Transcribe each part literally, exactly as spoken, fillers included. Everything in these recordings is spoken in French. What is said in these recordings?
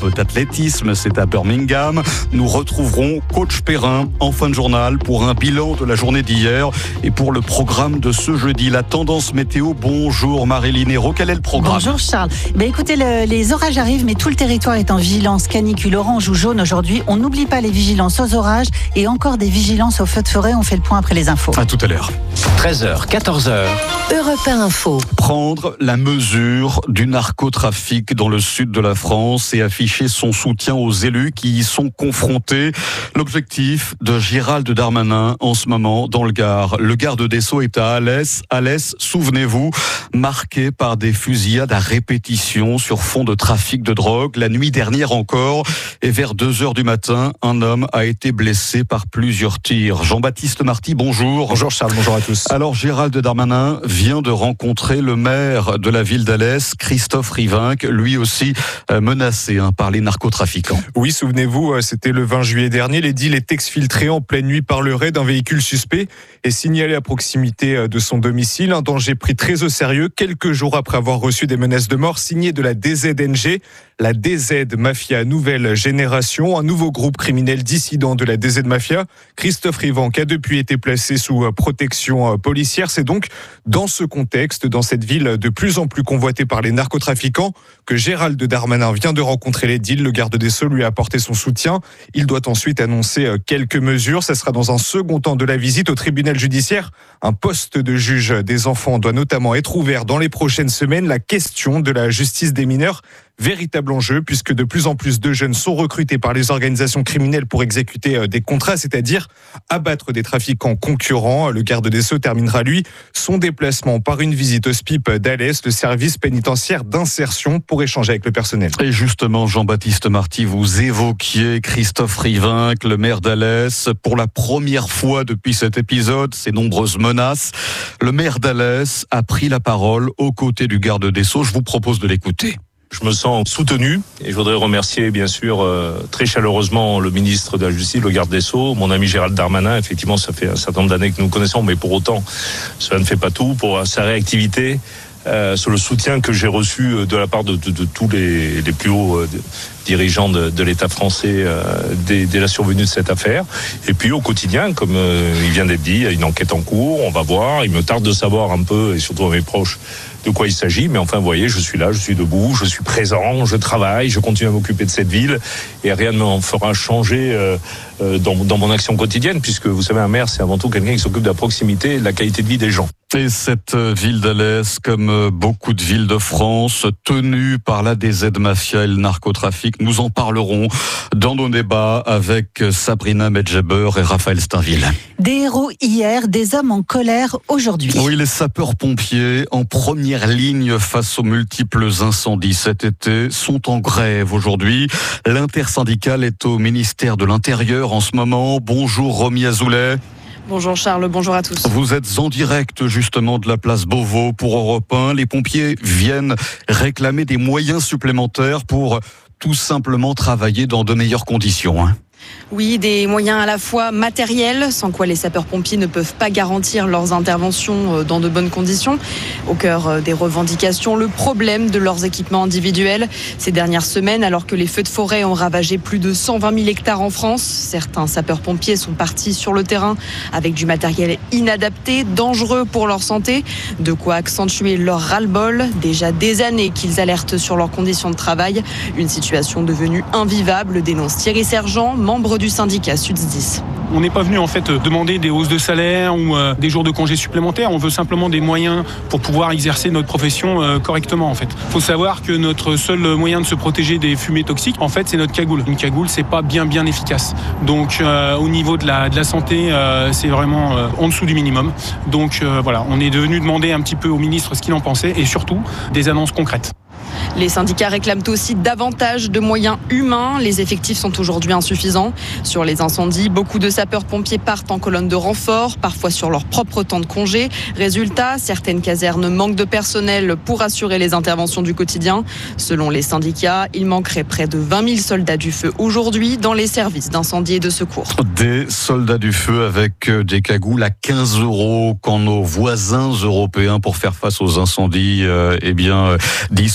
peu d'athlétisme, c'est à Birmingham. Nous retrouverons Coach Perrin en fin de journal pour un bilan de la journée d'hier et pour le programme de ce jeudi. La tendance météo. Bonjour Marie-Line Hérault, quel est le programme? Bonjour Charles. Ben écoutez, le, les orages arrivent, mais tout le territoire est en vigilance canicule orange ou jaune aujourd'hui. On n'oublie pas les vigilances aux orages et encore des vigilances aux feux de forêt. On fait le point après les infos. À tout à l'heure. treize heures, quatorze heures. Europe un Info. Prendre la mesure du narcotrafic dans le sud de la France et afficher son soutien aux élus qui y sont confrontés. L'objectif de Gérald Darmanin en ce moment dans le Gard. Le garde des Sceaux est à Alès. Alès, souvenez-vous, marqué par des fusillades à répétition sur fond de trafic de drogue. La nuit dernière encore, et vers deux heures du matin, un homme a été blessé par plusieurs tirs. Jean-Baptiste Marty, bonjour. Bonjour Charles, bonjour à tous. Alors Gérald Darmanin vient de rencontrer le maire de la ville d'Alès, Christophe Rivinc, lui aussi euh, menacé hein, par les narcotrafiquants. Oui, souvenez-vous, c'était le vingt juillet dernier. L'édile est exfiltré en pleine nuit par le raid d'un véhicule suspect et signalé à proximité de son domicile. Un danger pris très au sérieux quelques jours après avoir reçu des menaces de mort signées de la D Z N G, la D Z Mafia Nouvelle Génération, un nouveau groupe criminel dissident de la D Z Mafia. Christophe Rivanc a depuis été placé sous protection policière. C'est donc dans ce contexte, dans cette ville de plus en plus convoitée par les narcotrafiquants, que Gérald Darmanin vient de rencontrer l'édile. Le garde des Sceaux lui a apporté son soutien. Il doit ensuite annoncer quelques mesures. Ça sera dans un second temps de la visite au tribunal judiciaire. Un poste de juge des enfants doit notamment être ouvert dans les prochaines semaines. La question de la justice des mineurs, véritable enjeu, puisque de plus en plus de jeunes sont recrutés par les organisations criminelles pour exécuter des contrats, c'est-à-dire abattre des trafiquants concurrents. Le garde des Sceaux terminera, lui, son déplacement par une visite au S P I P d'Alès, le service pénitentiaire d'insertion, pour échanger avec le personnel. Et justement, Jean-Baptiste Marty, vous évoquiez Christophe Rivinc, le maire d'Alès. Pour la première fois depuis cet épisode, ces nombreuses menaces, le maire d'Alès a pris la parole aux côtés du garde des Sceaux. Je vous propose de l'écouter. Je me sens soutenu et je voudrais remercier bien sûr euh, très chaleureusement le ministre de la Justice, le garde des Sceaux, mon ami Gérald Darmanin. Effectivement, ça fait un certain nombre d'années que nous connaissons, mais pour autant, cela ne fait pas tout, pour sa réactivité, euh, sur le soutien que j'ai reçu de la part de, de, de tous les, les plus hauts euh, dirigeants de, de l'État français euh, dès, dès la survenue de cette affaire. Et puis au quotidien, comme euh, il vient d'être dit, il y a une enquête en cours, on va voir. Il me tarde de savoir un peu, et surtout à mes proches, de quoi il s'agit, mais enfin, vous voyez, je suis là, je suis debout, je suis présent, je travaille, je continue à m'occuper de cette ville, et rien ne m'en fera changer euh, euh, dans, dans mon action quotidienne, puisque vous savez, un maire, c'est avant tout quelqu'un qui s'occupe de la proximité et de la qualité de vie des gens. Et cette ville d'Alès, comme beaucoup de villes de France, tenue par la D Z Mafia et le narcotrafic, nous en parlerons dans nos débats avec Sabrina Medjeber et Raphaël Steinville. Des héros hier, des hommes en colère aujourd'hui. Oui, les sapeurs-pompiers en première ligne face aux multiples incendies cet été sont en grève aujourd'hui. L'intersyndicale est au ministère de l'Intérieur en ce moment. Bonjour Romy Azoulay. Bonjour Charles, bonjour à tous. Vous êtes en direct justement de la place Beauvau pour Europe un. Les pompiers viennent réclamer des moyens supplémentaires pour tout simplement travailler dans de meilleures conditions. Hein. Oui, des moyens à la fois matériels, sans quoi les sapeurs-pompiers ne peuvent pas garantir leurs interventions dans de bonnes conditions. Au cœur des revendications, le problème de leurs équipements individuels. Ces dernières semaines, alors que les feux de forêt ont ravagé plus de cent vingt mille hectares en France, certains sapeurs-pompiers sont partis sur le terrain avec du matériel inadapté, dangereux pour leur santé. De quoi accentuer leur ras-le-bol. Déjà des années qu'ils alertent sur leurs conditions de travail. Une situation devenue invivable, dénonce Thierry Sergent, membre du syndicat SUDSDIS. On n'est pas venu en fait demander des hausses de salaire ou euh, des jours de congés supplémentaires. On veut simplement des moyens pour pouvoir exercer notre profession euh, correctement en fait. Il faut savoir que notre seul moyen de se protéger des fumées toxiques, en fait, c'est notre cagoule. Une cagoule, c'est pas bien bien efficace. Donc euh, au niveau de la de la santé, euh, c'est vraiment euh, en dessous du minimum. Donc euh, voilà, on est venu demander un petit peu au ministre ce qu'il en pensait et surtout des annonces concrètes. Les syndicats réclament aussi davantage de moyens humains. Les effectifs sont aujourd'hui insuffisants. Sur les incendies, beaucoup de sapeurs-pompiers partent en colonne de renfort, parfois sur leur propre temps de congé. Résultat, certaines casernes manquent de personnel pour assurer les interventions du quotidien. Selon les syndicats, il manquerait près de vingt mille soldats du feu aujourd'hui dans les services d'incendie et de secours. Des soldats du feu avec des cagoules à quinze euros quand nos voisins européens, pour faire face aux incendies, euh, eh bien, disposent de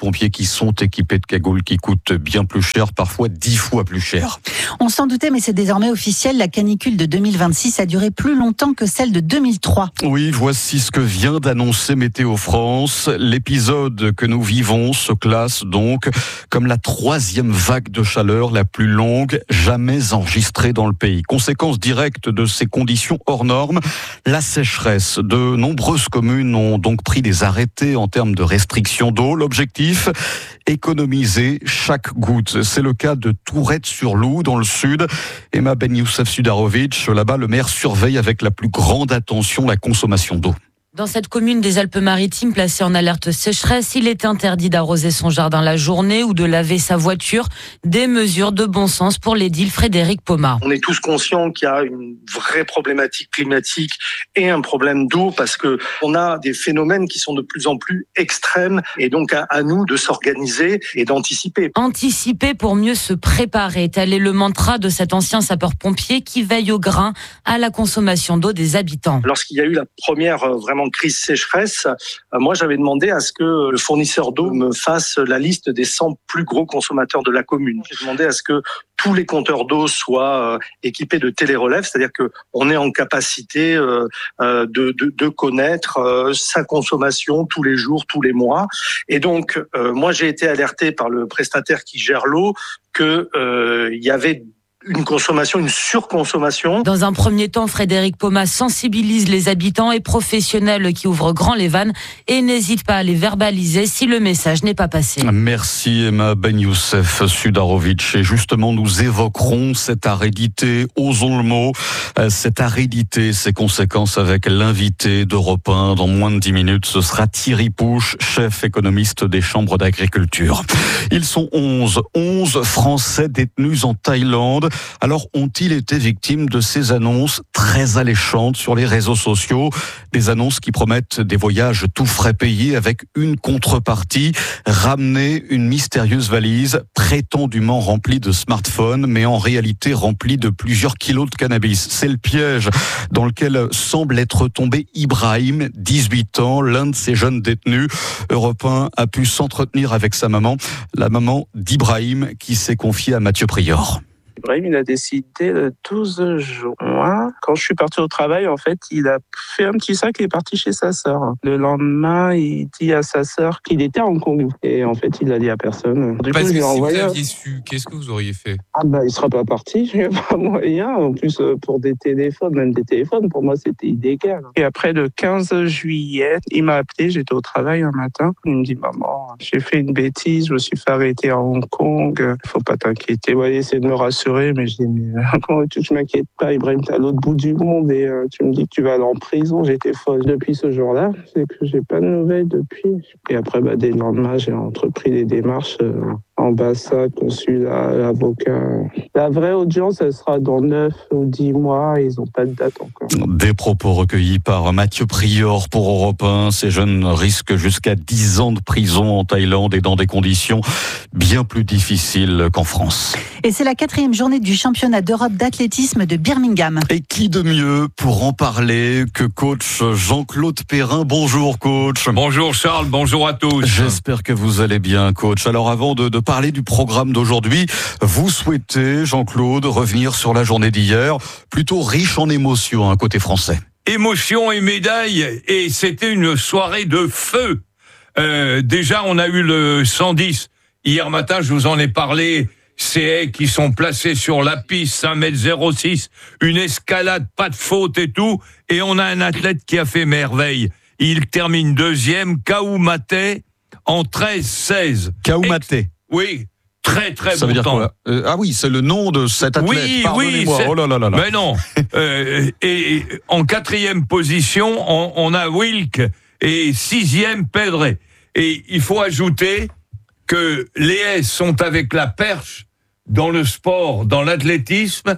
sapeurs-pompiers qui sont équipés de cagoules qui coûtent bien plus cher, parfois dix fois plus cher. On s'en doutait, mais c'est désormais officiel. La canicule de deux mille vingt-six a duré plus longtemps que celle de deux mille trois. Oui, voici ce que vient d'annoncer Météo France. L'épisode que nous vivons se classe donc comme la troisième vague de chaleur la plus longue jamais enregistrée dans le pays. Conséquence directe de ces conditions hors normes, la sécheresse. De nombreuses communes ont donc pris des arrêtés en termes de restriction d'eau. L'objectif, économiser chaque goutte. C'est le cas de Tourette-sur-Loup dans le sud. Emma Ben Youssef Sudarovic, là-bas, le maire surveille avec la plus grande attention la consommation d'eau. Dans cette commune des Alpes-Maritimes placée en alerte sécheresse, il est interdit d'arroser son jardin la journée ou de laver sa voiture. Des mesures de bon sens pour l'édile Frédéric Pomar. On est tous conscients qu'il y a une vraie problématique climatique et un problème d'eau parce que on a des phénomènes qui sont de plus en plus extrêmes et donc à, à nous de s'organiser et d'anticiper. Anticiper pour mieux se préparer, tel est le mantra de cet ancien sapeur-pompier qui veille au grain à la consommation d'eau des habitants. Lorsqu'il y a eu la première euh, vraiment crise sécheresse, euh, moi j'avais demandé à ce que le fournisseur d'eau me fasse la liste des cent plus gros consommateurs de la commune. J'ai demandé à ce que tous les compteurs d'eau soient euh, équipés de télérelève, c'est-à-dire que on est en capacité euh, euh, de, de, de connaître euh, sa consommation tous les jours, tous les mois. Et donc, euh, moi j'ai été alerté par le prestataire qui gère l'eau que euh, il y avait une consommation, une surconsommation. Dans un premier temps, Frédéric Pomar sensibilise les habitants et professionnels qui ouvrent grand les vannes et n'hésite pas à les verbaliser si le message n'est pas passé. Merci Emma Ben Youssef Sudarovic. Et justement, nous évoquerons cette aridité, osons le mot, cette aridité, ses conséquences avec l'invité d'Europe un. Dans moins de dix minutes, ce sera Thierry Pouche, chef économiste des chambres d'agriculture. Ils sont onze, onze Français détenus en Thaïlande. Alors, ont-ils été victimes de ces annonces très alléchantes sur les réseaux sociaux? Des annonces qui promettent des voyages tout frais payés avec une contrepartie, ramener une mystérieuse valise prétendument remplie de smartphones, mais en réalité remplie de plusieurs kilos de cannabis. C'est le piège dans lequel semble être tombé Ibrahim, dix-huit ans, l'un de ces jeunes détenus. Europe un a pu s'entretenir avec sa maman, la maman d'Ibrahim qui s'est confiée à Mathieu Prior. Ibrahim, il a décidé le douze juin. Quand je suis parti au travail, en fait, il a fait un petit sac et est parti chez sa sœur. Le lendemain, il dit à sa sœur qu'il était à Hong Kong. Et en fait, il l'a dit à personne. Du Parce coup, que je lui ai si envoyé... vous aviez su, qu'est-ce que vous auriez fait? Ah bah, il sera pas parti, je n'ai pas moyen. En plus, pour des téléphones, même des téléphones, pour moi, c'était illégal. Et après, le quinze juillet, il m'a appelé, j'étais au travail un matin. Il me dit, maman, j'ai fait une bêtise, je me suis fait arrêter à Hong Kong. Faut pas t'inquiéter. Ouais, essayer de me rassurer. Mais je dis, mais comment tu ne m'inquiètes pas, Ibrahim, t'es à l'autre bout du monde et euh, tu me dis que tu vas aller en prison. J'étais folle depuis ce jour-là. C'est que j'ai pas de nouvelles depuis. Et après, bah, dès le lendemain, j'ai entrepris des démarches. Euh, ambassade, consulat, avocat. La vraie audience, elle sera dans neuf ou dix mois. Ils n'ont pas de date encore. Des propos recueillis par Mathieu Prior pour Europe un. Ces jeunes risquent jusqu'à dix ans de prison en Thaïlande et dans des conditions bien plus difficiles qu'en France. Et c'est la quatrième journée du championnat d'Europe d'athlétisme de Birmingham. Et qui de mieux pour en parler que coach Jean-Claude Perrin. Bonjour coach. Bonjour Charles, bonjour à tous. J'espère que vous allez bien coach. Alors avant de, de parler du programme d'aujourd'hui, vous souhaitez, Jean-Claude, revenir sur la journée d'hier, plutôt riche en émotions, hein, côté français. Émotions et médailles, et c'était une soirée de feu. Euh, déjà, on a eu le cent dix. Hier matin, je vous en ai parlé. Ces qui sont placés sur la piste, cinq mètres zéro six, une escalade, pas de faute et tout. Et on a un athlète qui a fait merveille. Il termine deuxième, Koumaté, en treize seize. Koumaté. Oui, très très ça bon veut dire temps. Quoi euh, ah oui, c'est le nom de cet athlète. Oui, Pardonnez-moi. oui. Oh là là là là. Mais non. euh, et, et en quatrième position, on, on a Wilk et sixième Pedré. Et il faut ajouter que les S sont avec la perche dans le sport, dans l'athlétisme,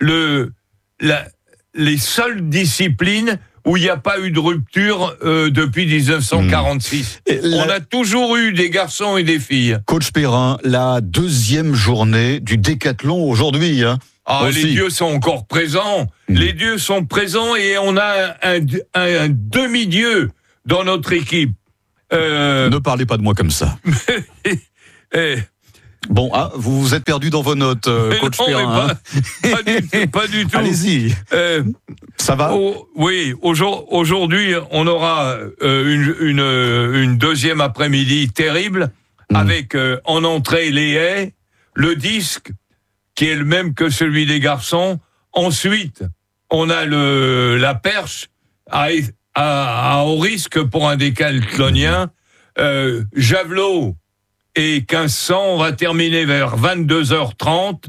le la, les seules disciplines où il n'y a pas eu de rupture euh, depuis dix-neuf cent quarante-six. Mmh. La... On a toujours eu des garçons et des filles. Coach Perrin, la deuxième journée du décathlon aujourd'hui. Hein, ah, aussi. Les dieux sont encore présents. Mmh. Les dieux sont présents et on a un, un, un, un demi-dieu dans notre équipe. Euh... Ne parlez pas de moi comme ça. eh... Bon, ah, vous vous êtes perdu dans vos notes, euh, coach non, Perrin. Pas, pas, du tout, pas du tout. Allez-y. Euh, Ça va oh, Oui, aujourd'hui, on aura euh, une, une, une deuxième après-midi terrible, mmh. avec euh, en entrée les haies, le disque, qui est le même que celui des garçons. Ensuite, on a le, la perche, à, à, à haut risque pour un décathlonien, euh, javelot, et quinze cents, on va terminer vers vingt-deux heures trente.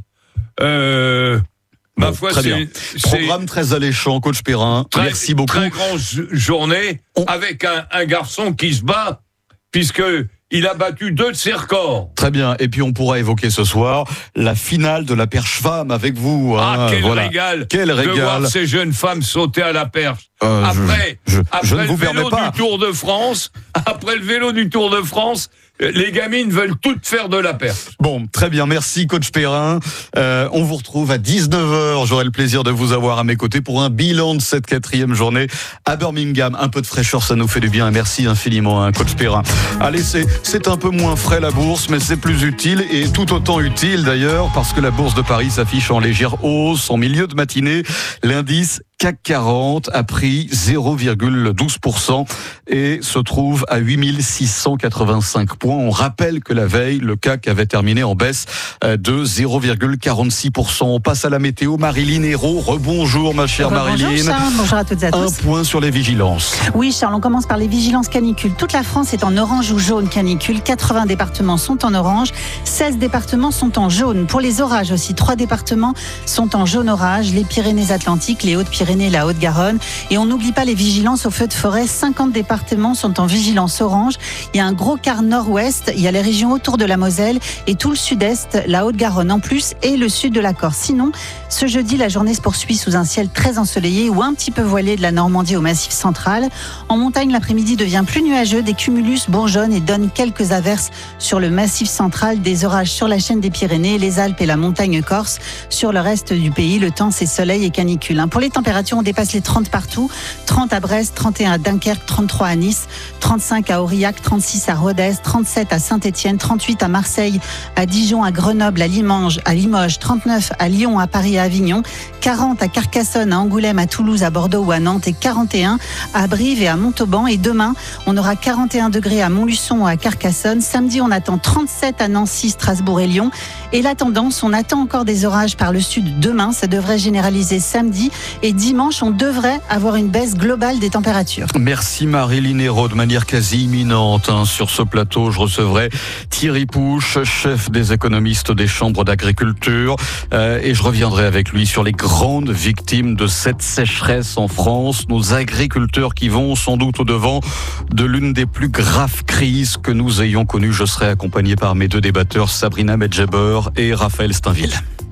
Euh, bon, ma foi, très bien. Programme très alléchant, coach Perrin. Très, Merci beaucoup. Très grande journée on... avec un, un garçon qui se bat, puisque il a battu deux de ses records. Très bien. Et puis on pourra évoquer ce soir la finale de la perche femme avec vous. Ah, hein, quel voilà. régal, quel régal de voir ces jeunes femmes sauter à la perche. Euh, après, je, je, après je ne le vous vélo pas. du Tour de France, après le vélo du Tour de France, les gamines veulent toutes faire de la perche. Bon, très bien, merci coach Perrin. Euh, on vous retrouve à dix-neuf heures. J'aurai le plaisir de vous avoir à mes côtés pour un bilan de cette quatrième journée à Birmingham. Un peu de fraîcheur, ça nous fait du bien. Merci infiniment, hein, coach Perrin. Allez, c'est, c'est un peu moins frais la bourse, mais c'est plus utile et tout autant utile d'ailleurs parce que la bourse de Paris s'affiche en légère hausse en milieu de matinée. L'indice C A C quarante a pris zéro virgule douze pour cent et se trouve à huit mille six cent quatre-vingt-cinq points. On rappelle que la veille, le C A C avait terminé en baisse de zéro virgule quarante-six pour cent. On passe à la météo. Marilyn Hérault, rebonjour ma chère Bonjour Marilyn. Charles, bonjour à toutes et à tous. Un point sur les vigilances. Oui Charles, on commence par les vigilances canicules. Toute la France est en orange ou jaune canicule. quatre-vingts départements sont en orange, seize départements sont en jaune. Pour les orages aussi, trois départements sont en jaune orage, les Pyrénées-Atlantiques, les Hautes-Pyrénées, la Haute-Garonne. Et on n'oublie pas les vigilances aux feux de forêt. cinquante départements sont en vigilance orange. Il y a un gros quart nord-ouest. Il y a les régions autour de la Moselle et tout le sud-est, la Haute-Garonne en plus et le sud de la Corse. Sinon, ce jeudi, la journée se poursuit sous un ciel très ensoleillé ou un petit peu voilé de la Normandie au Massif central. En montagne, l'après-midi devient plus nuageux. Des cumulus bourgeonnent et donnent quelques averses sur le Massif central. Des orages sur la chaîne des Pyrénées, les Alpes et la montagne corse. Sur le reste du pays, le temps, c'est soleil et canicule. Pour les températures, on dépasse les trente partout. trente à Brest, trente et un à Dunkerque, trente-trois à Nice, trente-cinq à Aurillac, trente-six à Rodez, trente-sept à Saint-Étienne, trente-huit à Marseille, à Dijon, à Grenoble, à Limoges, à Limoges, trente-neuf à Lyon, à Paris et à Avignon, quarante à Carcassonne, à Angoulême, à Toulouse, à Bordeaux ou à Nantes et quarante et un à Brive et à Montauban. Et demain, on aura quarante et un degrés à Montluçon ou à Carcassonne. Samedi, on attend trente-sept à Nancy, Strasbourg et Lyon. Et la tendance, on attend encore des orages par le sud demain. Ça devrait généraliser samedi et dimanche, on devrait avoir une baisse globale des températures. Merci Marilyn Hérault. De manière quasi imminente, hein, sur ce plateau, je recevrai Thierry Pouche, chef des économistes des chambres d'agriculture, euh, et je reviendrai avec lui sur les grandes victimes de cette sécheresse en France. Nos agriculteurs qui vont sans doute au devant de l'une des plus graves crises que nous ayons connues. Je serai accompagné par mes deux débatteurs, Sabrina Medjeber et Raphaël Steinville.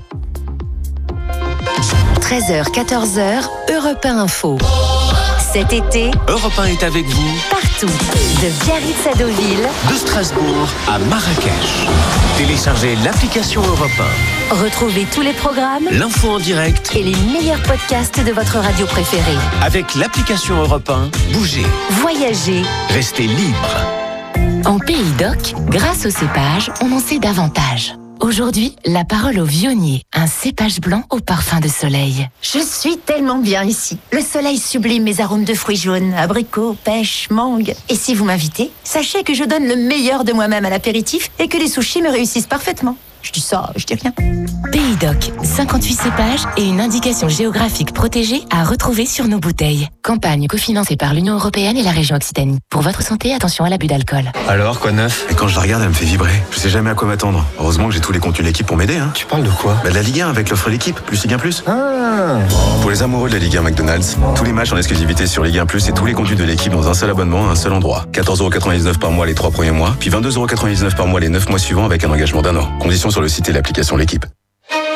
treize heures, quatorze heures, Europe un Info. Cet été, Europe un est avec vous partout, de Biarritz à Deauville, de Strasbourg à Marrakech. Téléchargez l'application Europe un. Retrouvez tous les programmes, l'info en direct et les meilleurs podcasts de votre radio préférée. Avec l'application Europe un, bougez, voyagez, restez libre. En Pays d'Oc, grâce au cépage, on en sait davantage. Aujourd'hui, la parole au vionnier, un cépage blanc au parfum de soleil. Je suis tellement bien ici. Le soleil sublime mes arômes de fruits jaunes, abricots, pêche, mangue. Et si vous m'invitez, sachez que je donne le meilleur de moi-même à l'apéritif et que les sushis me réussissent parfaitement. Je dis ça, je dis rien. Pays d'Oc, cinquante-huit cépages et une indication géographique protégée à retrouver sur nos bouteilles. Campagne cofinancée par l'Union européenne et la région Occitanie. Pour votre santé, attention à l'abus d'alcool. Alors, quoi de neuf? Et quand je la regarde, elle me fait vibrer. Je sais jamais à quoi m'attendre. Heureusement que j'ai tous les contenus de l'équipe pour m'aider. Hein. Tu parles de quoi? Bah de la Ligue un avec l'offre l'équipe, plus Ligue un plus. Ah. Pour les amoureux de la Ligue un McDonald's, tous les matchs en exclusivité sur Ligue un plus et tous les contenus de l'équipe dans un seul abonnement à un seul endroit. quatorze euros quatre-vingt-dix-neuf par mois les trois premiers mois, puis vingt-deux euros quatre-vingt-dix-neuf par mois les neuf mois suivants avec un engagement d'un an. Conditions sur le site et l'application L'équipe.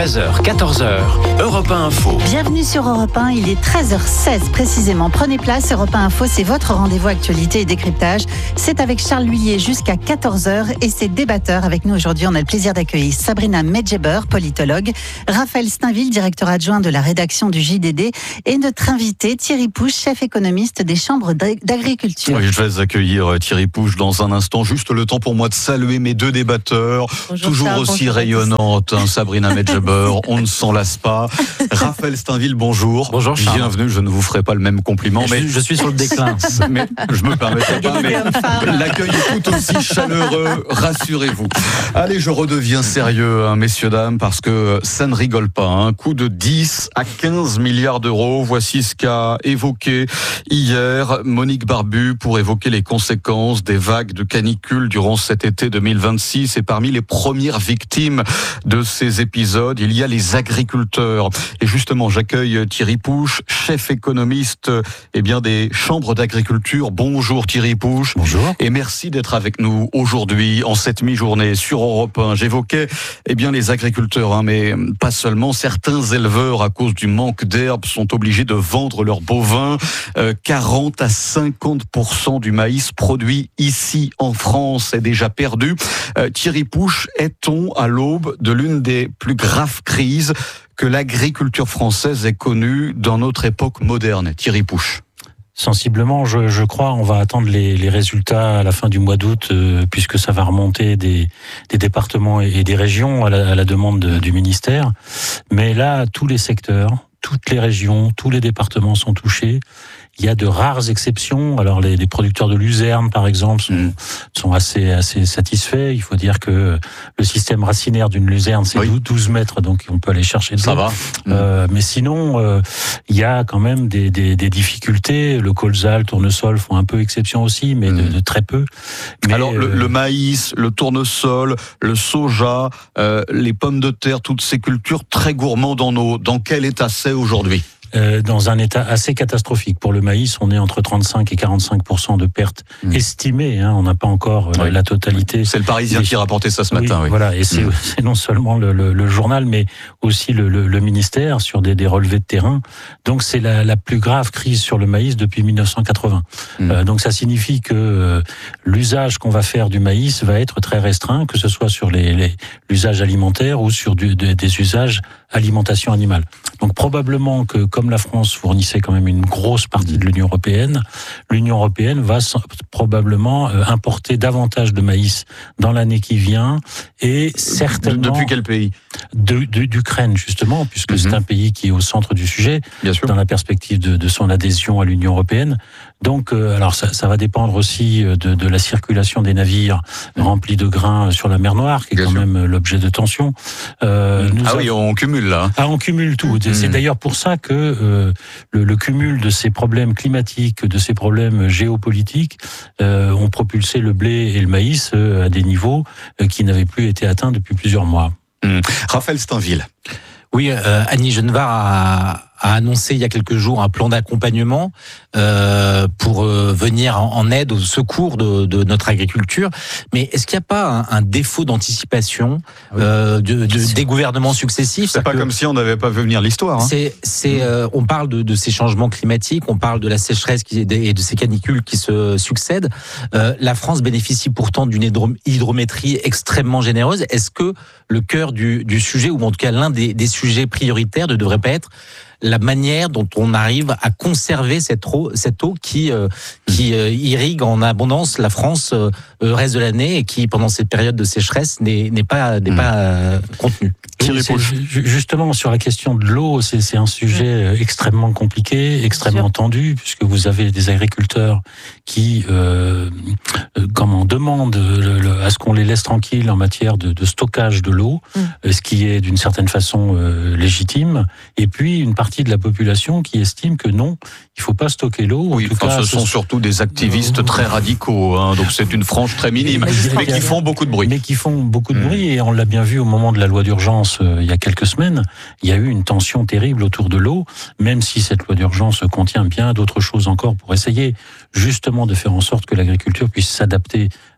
treize heures, quatorze heures, Europe un Info. Bienvenue sur Europe un, il est treize heures seize précisément. Prenez place, Europe un Info, c'est votre rendez-vous actualité et décryptage. C'est avec Charles Lhuillier jusqu'à quatorze heures et ses débatteurs. Avec nous aujourd'hui, on a le plaisir d'accueillir Sabrina Medjeber, politologue, Raphaël Steinville, directeur adjoint de la rédaction du J D D, et notre invité Thierry Pouche, chef économiste des chambres d'agriculture. Oui, je vais accueillir Thierry Pouche dans un instant. Juste le temps pour moi de saluer mes deux débatteurs, bonjour, toujours Charles, aussi rayonnantes, hein, Sabrina Medjeber, on ne s'en lasse pas. Raphaël Steinville, bonjour. Bonjour Charles. Bienvenue, je ne vous ferai pas le même compliment. Mais, mais je, je suis sur le déclin. Mais je me permettrai pas, mais l'accueil est tout aussi chaleureux, rassurez-vous. Allez, je redeviens sérieux, hein, messieurs, dames, parce que ça ne rigole pas. Un hein. Coût de dix à quinze milliards d'euros. Voici ce qu'a évoqué hier Monique Barbu pour évoquer les conséquences des vagues de canicule durant cet été deux mille vingt-six. Et parmi les premières victimes de ces épisodes, il y a les agriculteurs. Et justement, j'accueille Thierry Pouche, chef économiste eh bien, des chambres d'agriculture. Bonjour Thierry Pouche. Bonjour. Et merci d'être avec nous aujourd'hui, en cette mi-journée, sur Europe un. J'évoquais eh bien, les agriculteurs, hein, mais pas seulement. Certains éleveurs, à cause du manque d'herbe, sont obligés de vendre leurs bovins. Euh, quarante à cinquante pour cent du maïs produit ici en France est déjà perdu. Euh, Thierry Pouche, est-on à l'aube de l'une des plus graves crises que l'agriculture française ait connue dans notre époque moderne? Thierry Pouche. Sensiblement, je, je crois, on va attendre les, les résultats à la fin du mois d'août, euh, puisque ça va remonter des, des départements et, et des régions à la, à la demande de, du ministère. Mais là, tous les secteurs, toutes les régions, tous les départements sont touchés. Il y a de rares exceptions. Alors les, les producteurs de luzerne, par exemple, sont, mmh. sont assez, assez satisfaits. Il faut dire que le système racinaire d'une luzerne, c'est oui. douze mètres, donc on peut aller chercher de ça va. Euh, mais sinon, euh, il y a quand même des, des, des difficultés. Le colza, le tournesol font un peu exception aussi, mais mmh. de, de très peu. Mais alors le, euh, le maïs, le tournesol, le soja, euh, les pommes de terre, toutes ces cultures très gourmandes en eau, dans quel état c'est aujourd'hui ? Euh, dans un état assez catastrophique. Pour le maïs, on est entre trente-cinq et quarante-cinq pour cent de pertes mmh. estimées. Hein, on n'a pas encore euh, oui. la totalité. C'est le Parisien et, qui rapportait ça ce matin. Oui, oui. Voilà, et c'est, mmh. c'est non seulement le, le, le journal, mais aussi le, le, le ministère sur des, des relevés de terrain. Donc c'est la, la plus grave crise sur le maïs depuis mille neuf cent quatre-vingts. Mmh. Euh, donc ça signifie que euh, l'usage qu'on va faire du maïs va être très restreint, que ce soit sur les, les, l'usage alimentaire ou sur du, des, des usages alimentation animale. Donc probablement que comme la France fournissait quand même une grosse partie de l'Union européenne, l'Union européenne va probablement importer davantage de maïs dans l'année qui vient et certainement... Depuis quel pays ? de, de, D'Ukraine justement, puisque mm-hmm. c'est un pays qui est au centre du sujet, bien sûr, dans la perspective de, de son adhésion à l'Union européenne. Donc, euh, alors ça, ça va dépendre aussi de, de la circulation des navires mmh. remplis de grains sur la mer Noire, qui est Bien quand sûr. même l'objet de tensions. Euh, mmh. nous ah avons... oui, on cumule là. Ah, on cumule tout. Mmh. C'est d'ailleurs pour ça que euh, le, le cumul de ces problèmes climatiques, de ces problèmes géopolitiques, euh, ont propulsé le blé et le maïs euh, à des niveaux euh, qui n'avaient plus été atteints depuis plusieurs mois. Mmh. Raphaël Steinville. Oui, euh, Annie Genevard a, a annoncé il y a quelques jours un plan d'accompagnement euh, pour euh, venir en, en aide, au secours de, de notre agriculture. Mais est-ce qu'il n'y a pas un, un défaut d'anticipation euh, de, de, des gouvernements successifs? C'est pas comme si on n'avait pas vu venir l'histoire. Hein. C'est, c'est, euh, on parle de, de ces changements climatiques, on parle de la sécheresse qui, et de ces canicules qui se succèdent. Euh, la France bénéficie pourtant d'une hydrométrie extrêmement généreuse. Est-ce que le cœur du, du sujet, ou en tout cas l'un des, des sujets prioritaires, ne devrait pas être la manière dont on arrive à conserver cette eau, cette eau qui euh, qui euh, irrigue en abondance la France euh, le reste de l'année et qui, pendant cette période de sécheresse, n'est, n'est pas n'est mmh. pas euh, contenue. Oui, justement, sur la question de l'eau, c'est, c'est un sujet extrêmement compliqué, extrêmement tendu, puisque vous avez des agriculteurs qui, euh, comment, demandent le, le, à ce qu'on les laisse tranquilles en matière de, de stockage de l'eau, mmh. ce qui est d'une certaine façon euh, légitime, et puis une partie de la population qui estime que non, il faut pas stocker l'eau. Oui, en tout enfin, cas, ce sont surtout des activistes euh, très radicaux, hein, donc c'est une frange très minime, mais, mais qui font beaucoup de bruit. Mais qui font beaucoup de mmh. bruit, et on l'a bien vu au moment de la loi d'urgence euh, il y a quelques semaines, il y a eu une tension terrible autour de l'eau, même si cette loi d'urgence contient bien d'autres choses encore pour essayer justement de faire en sorte que l'agriculture puisse s'adapter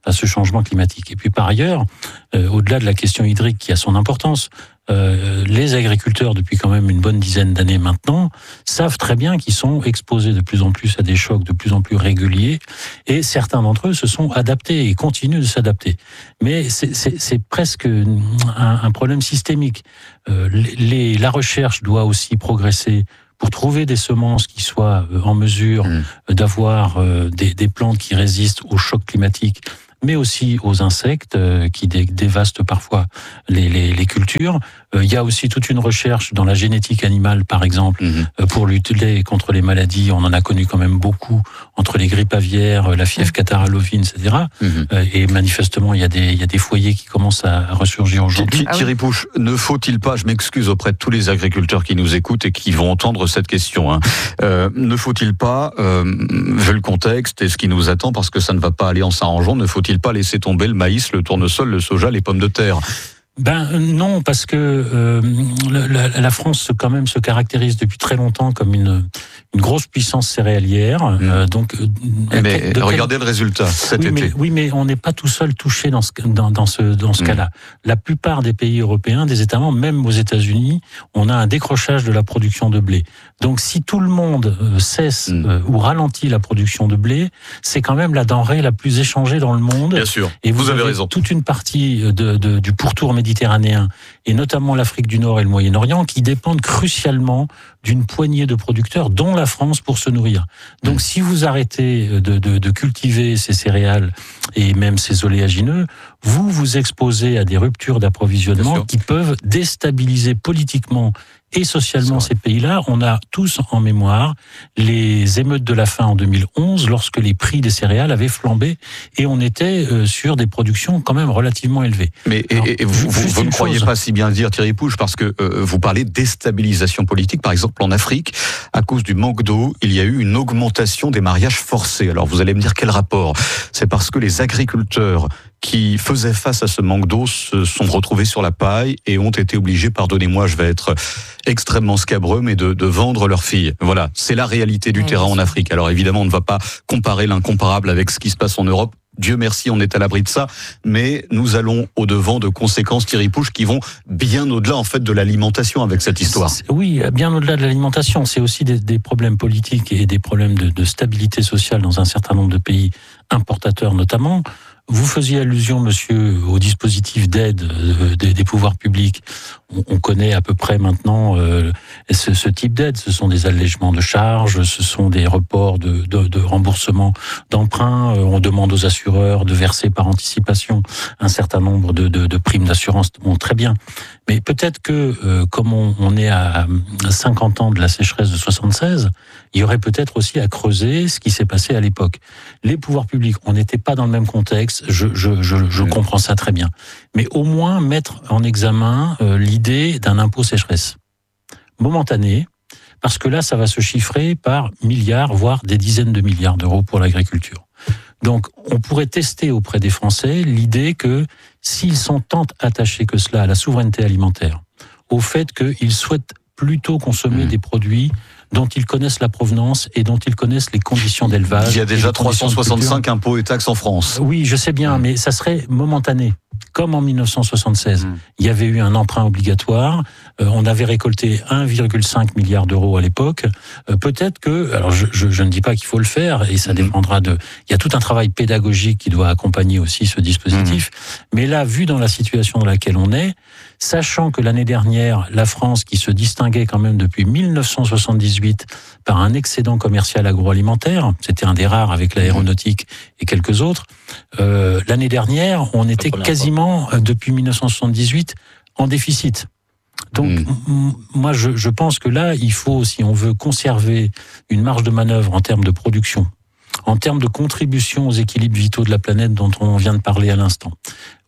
à ce changement climatique. Et puis par ailleurs, euh, au-delà de la question hydrique qui a son importance, euh, les agriculteurs, depuis quand même une bonne dizaine d'années maintenant, savent très bien qu'ils sont exposés de plus en plus à des chocs de plus en plus réguliers, et certains d'entre eux se sont adaptés et continuent de s'adapter. Mais c'est, c'est, c'est presque un, un problème systémique. Euh, les, la recherche doit aussi progresser pour trouver des semences qui soient en mesure mmh. d'avoir des, des plantes qui résistent aux chocs climatiques, mais aussi aux insectes qui dé, dévastent parfois les, les, les cultures. Il y a aussi toute une recherche dans la génétique animale, par exemple, mmh. pour lutter contre les maladies. On en a connu quand même beaucoup entre les grippes aviaires, la fièvre catarrhale ovine, et cetera. Mmh. Et manifestement, il y a des, il y a des foyers qui commencent à ressurgir aujourd'hui. Ah, Thierry oui. Pouche, ne faut-il pas, je m'excuse auprès de tous les agriculteurs qui nous écoutent et qui vont entendre cette question, hein, euh, ne faut-il pas, euh, vu le contexte et ce qui nous attend, parce que ça ne va pas aller en s'arrangeant, ne faut-il pas laisser tomber le maïs, le tournesol, le soja, les pommes de terre ? Ben non, parce que euh, la, la France quand même se caractérise depuis très longtemps comme une, une grosse puissance céréalière. Mmh. Euh, donc, mais regardez quel... le résultat cet oui, été. Mais, oui, mais on n'est pas tout seul touché dans ce, dans, dans ce, dans ce mmh. cas-là. La plupart des pays européens, des États membres, même aux États-Unis, on a un décrochage de la production de blé. Donc, si tout le monde cesse mmh. euh, ou ralentit la production de blé, c'est quand même la denrée la plus échangée dans le monde. Bien sûr. Et vous, vous avez, avez raison. Toute une partie de, de, du pourtour méditerranéen, et notamment l'Afrique du Nord et le Moyen-Orient, qui dépendent crucialement d'une poignée de producteurs, dont la France, pour se nourrir. Donc, mmh. si vous arrêtez de, de, de cultiver ces céréales et même ces oléagineux, vous vous exposez à des ruptures d'approvisionnement qui peuvent déstabiliser politiquement et socialement ces pays-là. On a tous en mémoire les émeutes de la faim en deux mille onze, lorsque les prix des céréales avaient flambé et on était euh, sur des productions quand même relativement élevées. Mais Alors, et, et vous, vous, vous ne croyez chose. pas si bien dire, Thierry Pouche, parce que euh, vous parlez de déstabilisation politique. Par exemple, en Afrique, à cause du manque d'eau, il y a eu une augmentation des mariages forcés. Alors vous allez me dire quel rapport ? C'est parce que les agriculteurs qui faisaient face à ce manque d'eau se sont retrouvés sur la paille et ont été obligés, pardonnez-moi, je vais être extrêmement scabreux, mais de, de vendre leurs filles. Voilà, c'est la réalité du oui, terrain en Afrique. Alors évidemment, on ne va pas comparer l'incomparable avec ce qui se passe en Europe. Dieu merci, on est à l'abri de ça, mais nous allons au-devant de conséquences, Thierry Pouche, qui vont bien au-delà en fait de l'alimentation avec cette histoire. Oui, bien au-delà de l'alimentation, c'est aussi des, des problèmes politiques et des problèmes de, de stabilité sociale dans un certain nombre de pays importateurs notamment. Vous faisiez allusion, monsieur, au dispositif d'aide des, des pouvoirs publics. On, on connaît à peu près maintenant euh, ce, ce type d'aide. Ce sont des allègements de charges, ce sont des reports de, de, de remboursement d'emprunts. On demande aux assureurs de verser par anticipation un certain nombre de, de, de primes d'assurance. Bon, très bien. Mais peut-être que, euh, comme on, on est à cinquante ans de la sécheresse de soixante-seize, il y aurait peut-être aussi à creuser ce qui s'est passé à l'époque. Les pouvoirs publics, on n'était pas dans le même contexte, je, je, je, je comprends ça très bien. Mais au moins mettre en examen euh, l'idée d'un impôt sécheresse. Momentané, parce que là, ça va se chiffrer par milliards, voire des dizaines de milliards d'euros pour l'agriculture. Donc, on pourrait tester auprès des Français l'idée que s'ils sont tant attachés que cela à la souveraineté alimentaire, au fait qu'ils souhaitent plutôt consommer mmh. des produits dont ils connaissent la provenance et dont ils connaissent les conditions d'élevage. Il y a déjà trois cent soixante-cinq impôts et taxes en France. Oui, je sais bien, mmh. mais ça serait momentané. Comme en mille neuf cent soixante-seize, mmh. il y avait eu un emprunt obligatoire, euh, on avait récolté un virgule cinq milliard d'euros à l'époque. Euh, peut-être que, alors je, je, je ne dis pas qu'il faut le faire, et ça mmh. dépendra de... Il y a tout un travail pédagogique qui doit accompagner aussi ce dispositif. Mmh. Mais là, vu dans la situation dans laquelle on est, sachant que l'année dernière, la France, qui se distinguait quand même depuis mille neuf cent soixante-dix-huit par un excédent commercial agroalimentaire, c'était un des rares avec l'aéronautique et quelques autres, euh, l'année dernière, on était quasiment, fois. depuis mille neuf cent soixante-dix-huit, en déficit. Donc, mmh. m- moi, je, je pense que là, il faut, si on veut conserver une marge de manœuvre en termes de production, en termes de contribution aux équilibres vitaux de la planète dont on vient de parler à l'instant,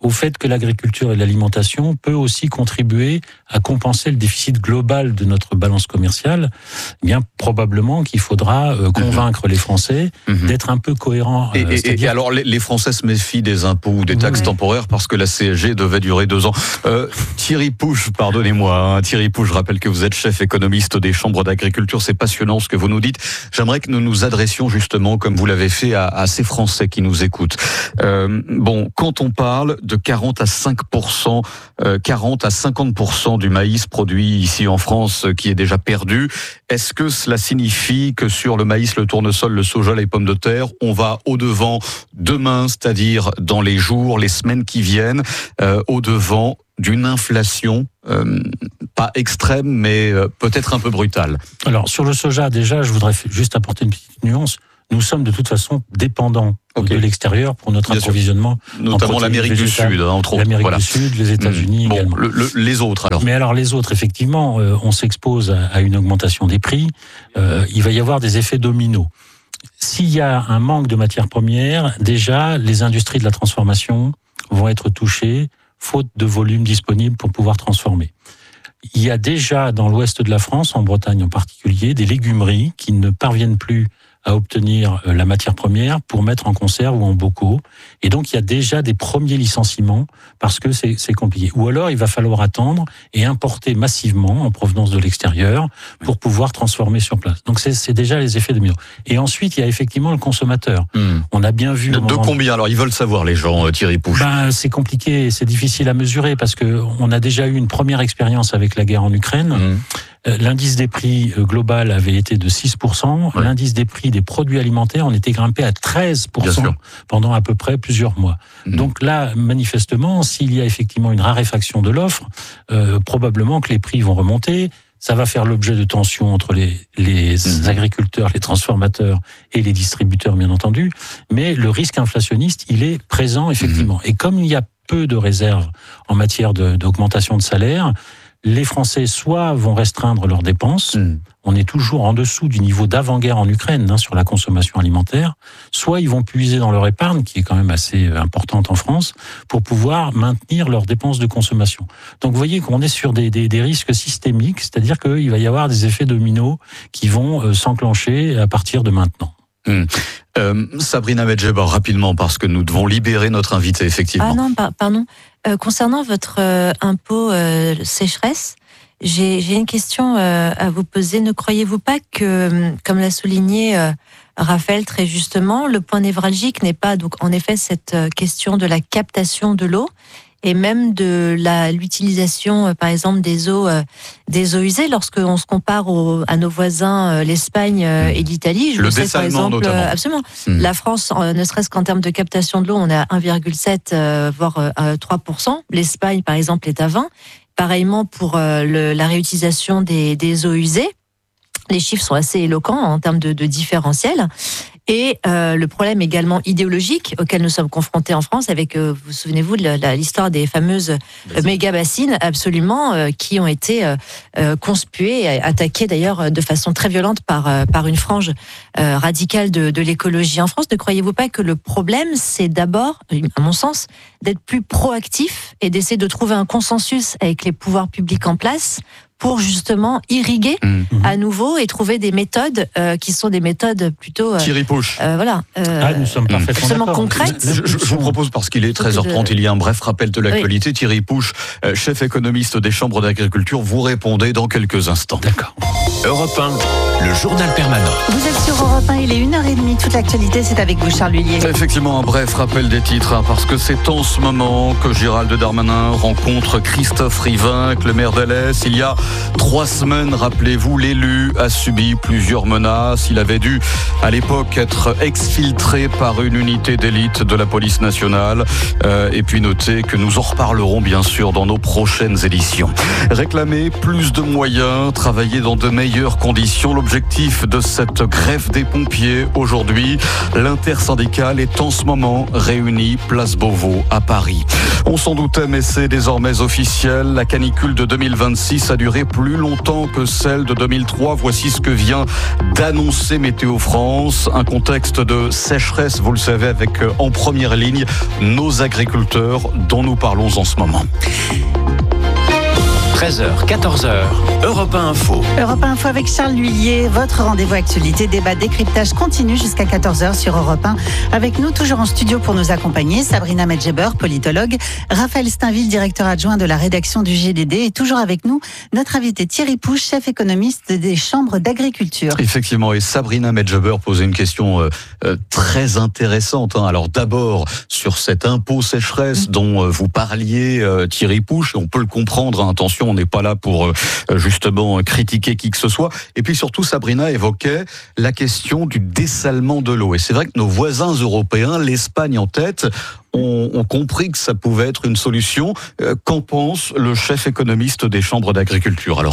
au fait que l'agriculture et l'alimentation peut aussi contribuer à compenser le déficit global de notre balance commerciale, eh bien probablement qu'il faudra euh, convaincre mmh. les Français mmh. d'être un peu cohérents. Et, euh, et, et alors les, les Français se méfient des impôts ou des taxes oui. temporaires parce que la C S G devait durer deux ans. Euh, Thierry Pouche, pardonnez-moi, hein, Thierry Pouche, je rappelle que vous êtes chef économiste des chambres d'agriculture. C'est passionnant ce que vous nous dites. J'aimerais que nous nous adressions justement, comme vous l'avez fait, à, à ces Français qui nous écoutent. Euh, bon, quand on parle de quarante à cinq pour cent, euh, quarante à cinquante pour cent du maïs produit ici en France euh, qui est déjà perdu, est-ce que cela signifie que sur le maïs, le tournesol, le soja, les pommes de terre, on va au-devant demain, c'est-à-dire dans les jours, les semaines qui viennent, euh, au-devant d'une inflation euh, pas extrême, mais euh, peut-être un peu brutale? Alors, sur le soja, déjà, je voudrais juste apporter une petite nuance. Nous sommes de toute façon dépendants okay. de l'extérieur pour notre Bien approvisionnement. Sûr. Notamment l'Amérique du Sud, hein, entre autres. L'Amérique voilà. du Sud, les États-Unis mmh. bon, également. Le, le, les autres, alors. Mais alors, les autres, effectivement, euh, on s'expose à, à une augmentation des prix. Euh, il va y avoir des effets dominos. S'il y a un manque de matières premières, déjà, les industries de la transformation vont être touchées, faute de volume disponible pour pouvoir transformer. Il y a déjà dans l'ouest de la France, en Bretagne en particulier, des légumeries qui ne parviennent plus à obtenir la matière première pour mettre en conserve ou en bocaux. Et donc, il y a déjà des premiers licenciements parce que c'est, c'est compliqué. Ou alors, il va falloir attendre et importer massivement en provenance de l'extérieur pour pouvoir transformer sur place. Donc, c'est, c'est déjà les effets dominos. Et ensuite, il y a effectivement le consommateur. Mmh. On a bien vu... De, de combien? Alors, ils veulent savoir, les gens, Thierry Pouche. Ben, c'est compliqué, c'est difficile à mesurer parce que on a déjà eu une première expérience avec la guerre en Ukraine. Mmh. L'indice des prix global avait été de six pour cent. Ouais. L'indice des prix des produits alimentaires, on était grimpé à treize pour cent pendant à peu près plusieurs mois. Mmh. Donc là, manifestement, s'il y a effectivement une raréfaction de l'offre, euh, probablement que les prix vont remonter. Ça va faire l'objet de tensions entre les, les mmh. agriculteurs, les transformateurs et les distributeurs, bien entendu. Mais le risque inflationniste, il est présent, effectivement. Mmh. Et comme il y a peu de réserves en matière de, d'augmentation de salaire, les Français soit vont restreindre leurs dépenses, mmh. on est toujours en dessous du niveau d'avant-guerre en Ukraine hein, sur la consommation alimentaire, soit ils vont puiser dans leur épargne, qui est quand même assez importante en France, pour pouvoir maintenir leurs dépenses de consommation. Donc vous voyez qu'on est sur des, des, des risques systémiques, c'est-à-dire qu'il va y avoir des effets dominos qui vont euh, s'enclencher à partir de maintenant. Mmh. Euh, Sabrina Medjeber, rapidement, parce que nous devons libérer notre invité, effectivement. Ah non, pardon. Euh, concernant votre euh, impôt euh, sécheresse, j'ai, j'ai une question euh, à vous poser. Ne croyez-vous pas que, comme l'a souligné euh, Raphaël très justement, le point névralgique n'est pas donc en effet cette question de la captation de l'eau et même de la, l'utilisation, euh, par exemple, des eaux, euh, des eaux usées. Lorsqu'on se compare au, à nos voisins, euh, l'Espagne euh, et l'Italie, je le sais par exemple, euh, absolument. Mmh. La France, euh, ne serait-ce qu'en termes de captation de l'eau, on est à un virgule sept, euh, voire euh, trois pour cent. L'Espagne, par exemple, est à vingt. Pareillement pour euh, le, la réutilisation des, des eaux usées. Les chiffres sont assez éloquents en termes de, de différentiel. Et euh, le problème également idéologique auquel nous sommes confrontés en France, avec, euh, vous souvenez-vous de la, la, l'histoire des fameuses euh, méga-bassines, absolument, euh, qui ont été euh, euh, conspuées, attaquées d'ailleurs de façon très violente par, euh, par une frange euh, radicale de, de l'écologie en France. Ne croyez-vous pas que le problème, c'est d'abord, à mon sens, d'être plus proactif et d'essayer de trouver un consensus avec les pouvoirs publics en place pour justement irriguer mmh. à nouveau et trouver des méthodes euh, qui sont des méthodes plutôt... Euh, Thierry Pouche. Euh, voilà. Euh, ah, nous sommes parfaitement concrètes. Je, je, je vous propose, parce qu'il est treize heures trente, il y a un bref rappel de l'actualité. Oui. Thierry Pouche, chef économiste des chambres d'agriculture, vous répondez dans quelques instants. D'accord. Europe un, le journal permanent. Vous êtes sur Europe un, il est une heure trente, toute l'actualité, c'est avec vous, Charles Lullier. Effectivement, un bref rappel des titres, hein, parce que c'est en ce moment que Gérald Darmanin rencontre Christophe Riveinc, le maire d'Alès. Il y a trois semaines, rappelez-vous, l'élu a subi plusieurs menaces. Il avait dû, à l'époque, être exfiltré par une unité d'élite de la police nationale. Euh, et puis notez que nous en reparlerons, bien sûr, dans nos prochaines éditions. Réclamer plus de moyens, travailler dans de meilleurs meilleures conditions. L'objectif de cette grève des pompiers aujourd'hui, l'intersyndicale est en ce moment réunie place Beauvau à Paris. On s'en doutait, mais c'est désormais officiel. La canicule de deux mille vingt-six a duré plus longtemps que celle de deux mille trois. Voici ce que vient d'annoncer Météo France. Un contexte de sécheresse, vous le savez, avec en première ligne nos agriculteurs dont nous parlons en ce moment. treize heures, quatorze heures, Europe un Info. Europe un Info avec Charles Lhuillier, votre rendez-vous actualité, débat, décryptage continue jusqu'à quatorze heures sur Europe un. Avec nous, toujours en studio pour nous accompagner, Sabrina Medjeber, politologue, Raphaël Steinville, directeur adjoint de la rédaction du G D D, et toujours avec nous, notre invité Thierry Pouche, chef économiste des chambres d'agriculture. Effectivement, et Sabrina Medjeber posait une question euh, euh, très intéressante. Hein. Alors d'abord, sur cet impôt sécheresse mmh. dont euh, vous parliez, euh, Thierry Pouche, on peut le comprendre, hein, attention, on n'est pas là pour euh, justement critiquer qui que ce soit. Et puis surtout, Sabrina évoquait la question du dessalement de l'eau. Et c'est vrai que nos voisins européens, l'Espagne en tête, ont, ont compris que ça pouvait être une solution. Euh, qu'en pense le chef économiste des chambres d'agriculture alors ?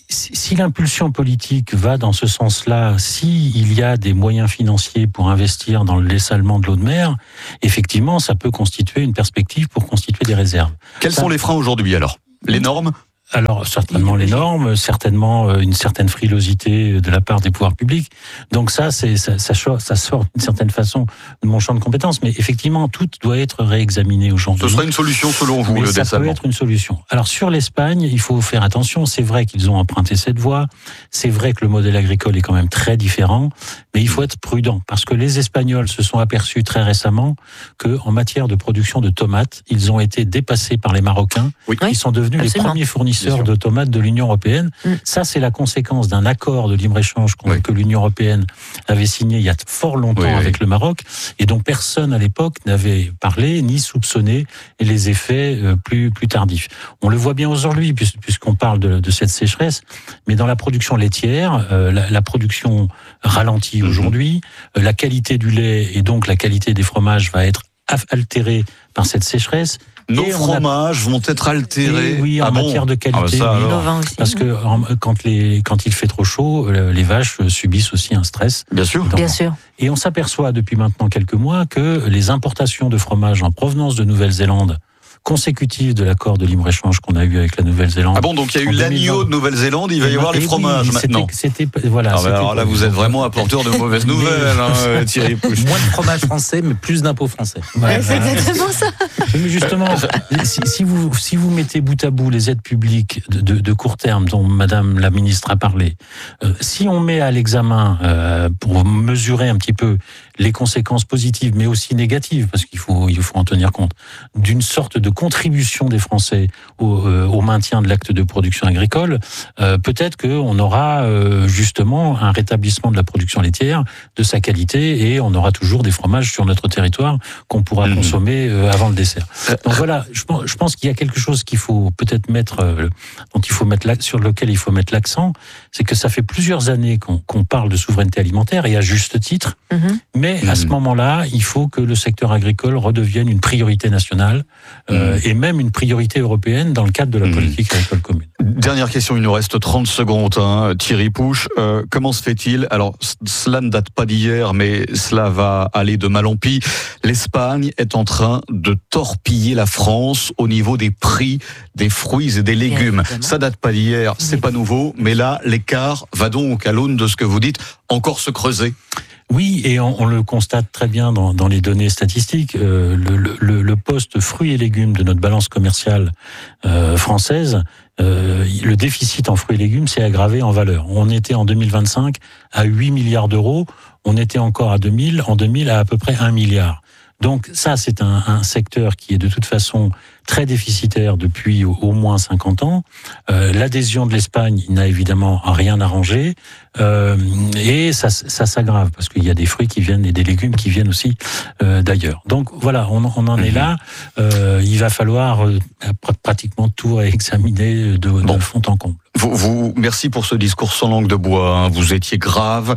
Si l'impulsion politique va dans ce sens-là, s'il y a des moyens financiers pour investir dans le dessalement de l'eau de mer, effectivement, ça peut constituer une perspective pour constituer des réserves. Quels ça... sont les freins aujourd'hui alors ? Les normes ? Alors, certainement les normes, certainement une certaine frilosité de la part des pouvoirs publics. Donc ça, c'est, ça, ça, sort, ça sort d'une certaine façon de mon champ de compétences. Mais effectivement, tout doit être réexaminé aujourd'hui. Ce serait une solution selon vous, mais le ça dessalement. Ça peut être une solution. Alors sur l'Espagne, il faut faire attention. C'est vrai qu'ils ont emprunté cette voie. C'est vrai que le modèle agricole est quand même très différent. Mais il faut être prudent. Parce que les Espagnols se sont aperçus très récemment qu'en matière de production de tomates, ils ont été dépassés par les Marocains. Oui. Ils sont devenus Absolument. les premiers fournisseurs de tomates de l'Union européenne. Mmh. Ça, c'est la conséquence d'un accord de libre-échange oui. que l'Union européenne avait signé il y a fort longtemps oui, avec oui. le Maroc, et dont personne à l'époque n'avait parlé ni soupçonné les effets plus, plus tardifs. On le voit bien aujourd'hui, puisqu'on parle de, de cette sécheresse, mais dans la production laitière, euh, la, la production ralentit mmh. aujourd'hui, euh, la qualité du lait et donc la qualité des fromages va être altérée par cette sécheresse. Nos fromages a... vont être altérés. Et oui, en ah bon matière de qualité. Ah bah ça, oui. Parce que quand, les, quand il fait trop chaud, les vaches subissent aussi un stress. Bien sûr. Bien sûr. Et on s'aperçoit depuis maintenant quelques mois que les importations de fromage en provenance de Nouvelle-Zélande, consécutive de l'accord de libre-échange qu'on a eu avec la Nouvelle-Zélande. Ah bon, donc il y a eu l'agneau de Nouvelle-Zélande, il va y avoir les fromages oui, maintenant. C'était, c'était, voilà, ah c'était alors pas... là, vous êtes vraiment apporteur de mauvaises nouvelles, hein, Thierry Pouche. Moins de fromage français, mais plus d'impôts français. Ouais, c'est exactement ça. Mais justement, si, si, vous, si vous mettez bout à bout les aides publiques de, de, de court terme dont Madame la Ministre a parlé, euh, si on met à l'examen, euh, pour mesurer un petit peu les conséquences positives, mais aussi négatives, parce qu'il faut, il faut en tenir compte, d'une sorte de contribution des Français au, euh, au maintien de l'acte de production agricole, euh, peut-être qu'on aura euh, justement un rétablissement de la production laitière, de sa qualité, et on aura toujours des fromages sur notre territoire qu'on pourra mmh. consommer euh, avant le dessert. Donc voilà, je, je pense qu'il y a quelque chose qu'il faut peut-être mettre, euh, dont il faut mettre sur lequel il faut mettre l'accent, c'est que ça fait plusieurs années qu'on, qu'on parle de souveraineté alimentaire, et à juste titre, mmh. mais mmh. à ce moment-là, il faut que le secteur agricole redevienne une priorité nationale, euh, mmh. et même une priorité européenne dans le cadre de la politique mmh. agricole commune. Dernière question, il nous reste trente secondes. Hein. Thierry Pouche, euh, comment se fait-il ? Alors, cela ne date pas d'hier, mais cela va aller de mal en pis. L'Espagne est en train de torpiller la France au niveau des prix des fruits et des légumes. Ça date pas d'hier, c'est oui. pas nouveau, mais là, l'écart va donc, à l'aune de ce que vous dites, encore se creuser. Oui, et on, on le constate très bien dans, dans les données statistiques. Euh, le, le, le poste fruits et légumes de notre balance commerciale euh, française, euh, le déficit en fruits et légumes s'est aggravé en valeur. On était en deux mille vingt-cinq à huit milliards d'euros, on était encore à deux mille, en deux mille à à peu près un milliard. Donc ça, c'est un, un secteur qui est de toute façon très déficitaire depuis au, au moins cinquante ans. Euh, l'adhésion de l'Espagne n'a évidemment rien arrangé, euh, et ça, ça s'aggrave parce qu'il y a des fruits qui viennent et des légumes qui viennent aussi euh, d'ailleurs. Donc voilà, on, on en est là. Euh, il va falloir euh, pratiquement tout réexaminer de, de bon. fond en comble. Vous, vous, merci pour ce discours sans langue de bois. Hein. Vous étiez grave,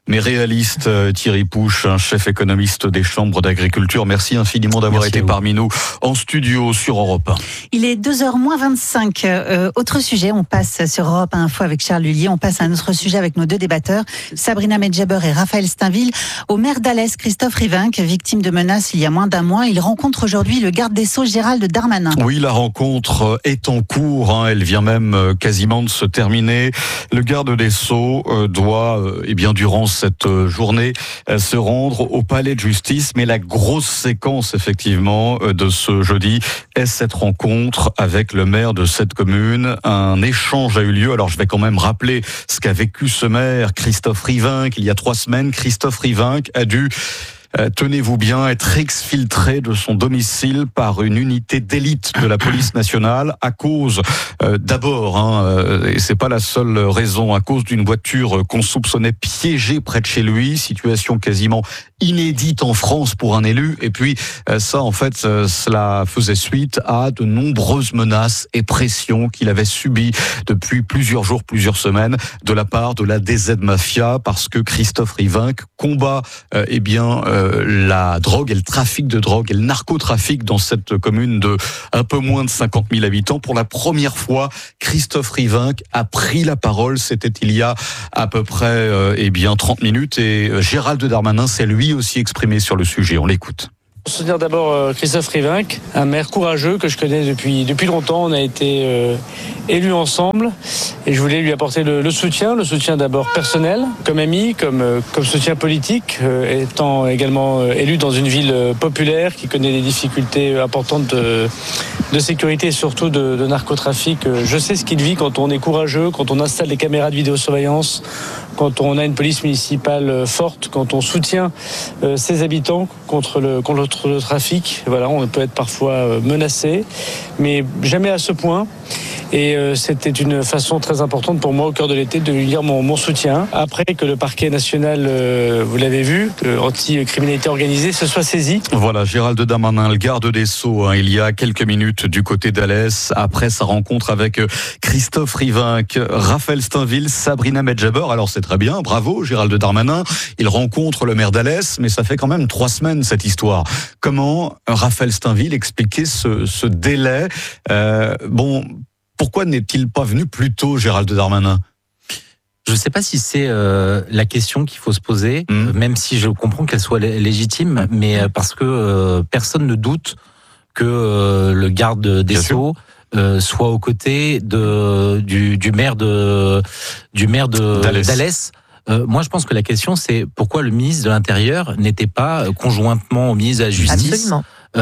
mais réaliste. Thierry Pouche, un chef économiste des chambres d'agriculture. Merci infiniment d'avoir Merci été parmi nous en studio sur Europe un. Il est deux heures moins vingt-cinq. Euh, autre sujet, on passe sur Europe un Info avec Charles Lullier. On passe à un autre sujet avec nos deux débatteurs, Sabrina Medjaber et Raphaël Steinville. Au maire d'Alès, Christophe Rivinc, victime de menaces il y a moins d'un mois, il rencontre aujourd'hui le garde des Sceaux Gérald Darmanin. Oui, la rencontre est en cours. Hein. Elle vient même quasiment de se terminer. Le garde des Sceaux doit, eh bien, durant cette journée, se rendre au palais de justice. Mais la grosse séquence, effectivement, de ce jeudi est cette rencontre avec le maire de cette commune. Un échange a eu lieu. Alors, je vais quand même rappeler ce qu'a vécu ce maire, Christophe Rivinc. Il y a trois semaines, Christophe Rivinc a dû Euh, tenez-vous bien, être exfiltré de son domicile par une unité d'élite de la police nationale à cause, euh, d'abord, hein, euh, et c'est pas la seule raison, à cause d'une voiture qu'on soupçonnait piégée près de chez lui, situation quasiment inédite en France pour un élu. Et puis euh, ça, en fait, euh, cela faisait suite à de nombreuses menaces et pressions qu'il avait subies depuis plusieurs jours, plusieurs semaines, de la part de la D Z Mafia, parce que Christophe Rivinc combat, euh, eh bien, euh, la drogue et le trafic de drogue et le narcotrafic dans cette commune de un peu moins de cinquante mille habitants. Pour la première fois, Christophe Rivinc a pris la parole. C'était il y a à peu près euh, eh bien trente minutes, et Gérald Darmanin s'est lui aussi exprimé sur le sujet. On l'écoute. Pour soutenir d'abord Christophe Rivinc, un maire courageux que je connais depuis, depuis longtemps. On a été euh, élus ensemble et je voulais lui apporter le, le soutien, le soutien d'abord personnel, comme ami, comme, comme soutien politique, euh, étant également euh, élu dans une ville populaire qui connaît des difficultés importantes de, de sécurité et surtout de, de narcotrafic. Je sais ce qu'il vit quand on est courageux, quand on installe des caméras de vidéosurveillance, quand on a une police municipale forte, quand on soutient euh, ses habitants contre le, contre le trafic. Voilà, on peut être parfois menacé, mais jamais à ce point. Et euh, c'était une façon très importante pour moi, au cœur de l'été, de lui dire mon, mon soutien. Après que le parquet national, euh, vous l'avez vu, anti-criminalité organisée, se soit saisi. Voilà, Gérald Darmanin, le garde des Sceaux, hein, il y a quelques minutes du côté d'Alès, après sa rencontre avec Christophe Rivinc, Raphaël Steinville, Sabrina Medjaber. Alors c'est très bien, bravo Gérald Darmanin. Il rencontre le maire d'Alès, mais ça fait quand même trois semaines cette histoire. Comment Raphaël Steinville expliquait ce, ce délai euh, Bon... Pourquoi n'est-il pas venu plus tôt, Gérald Darmanin ? Je ne sais pas si c'est euh, la question qu'il faut se poser, mmh. même si je comprends qu'elle soit légitime, mais euh, parce que euh, personne ne doute que euh, le garde des Sceaux euh, soit aux côtés de, du, du maire de du maire de d'Alès. Euh, moi, je pense que la question, c'est pourquoi le ministre de l'Intérieur n'était pas conjointement au ministre de la Justice,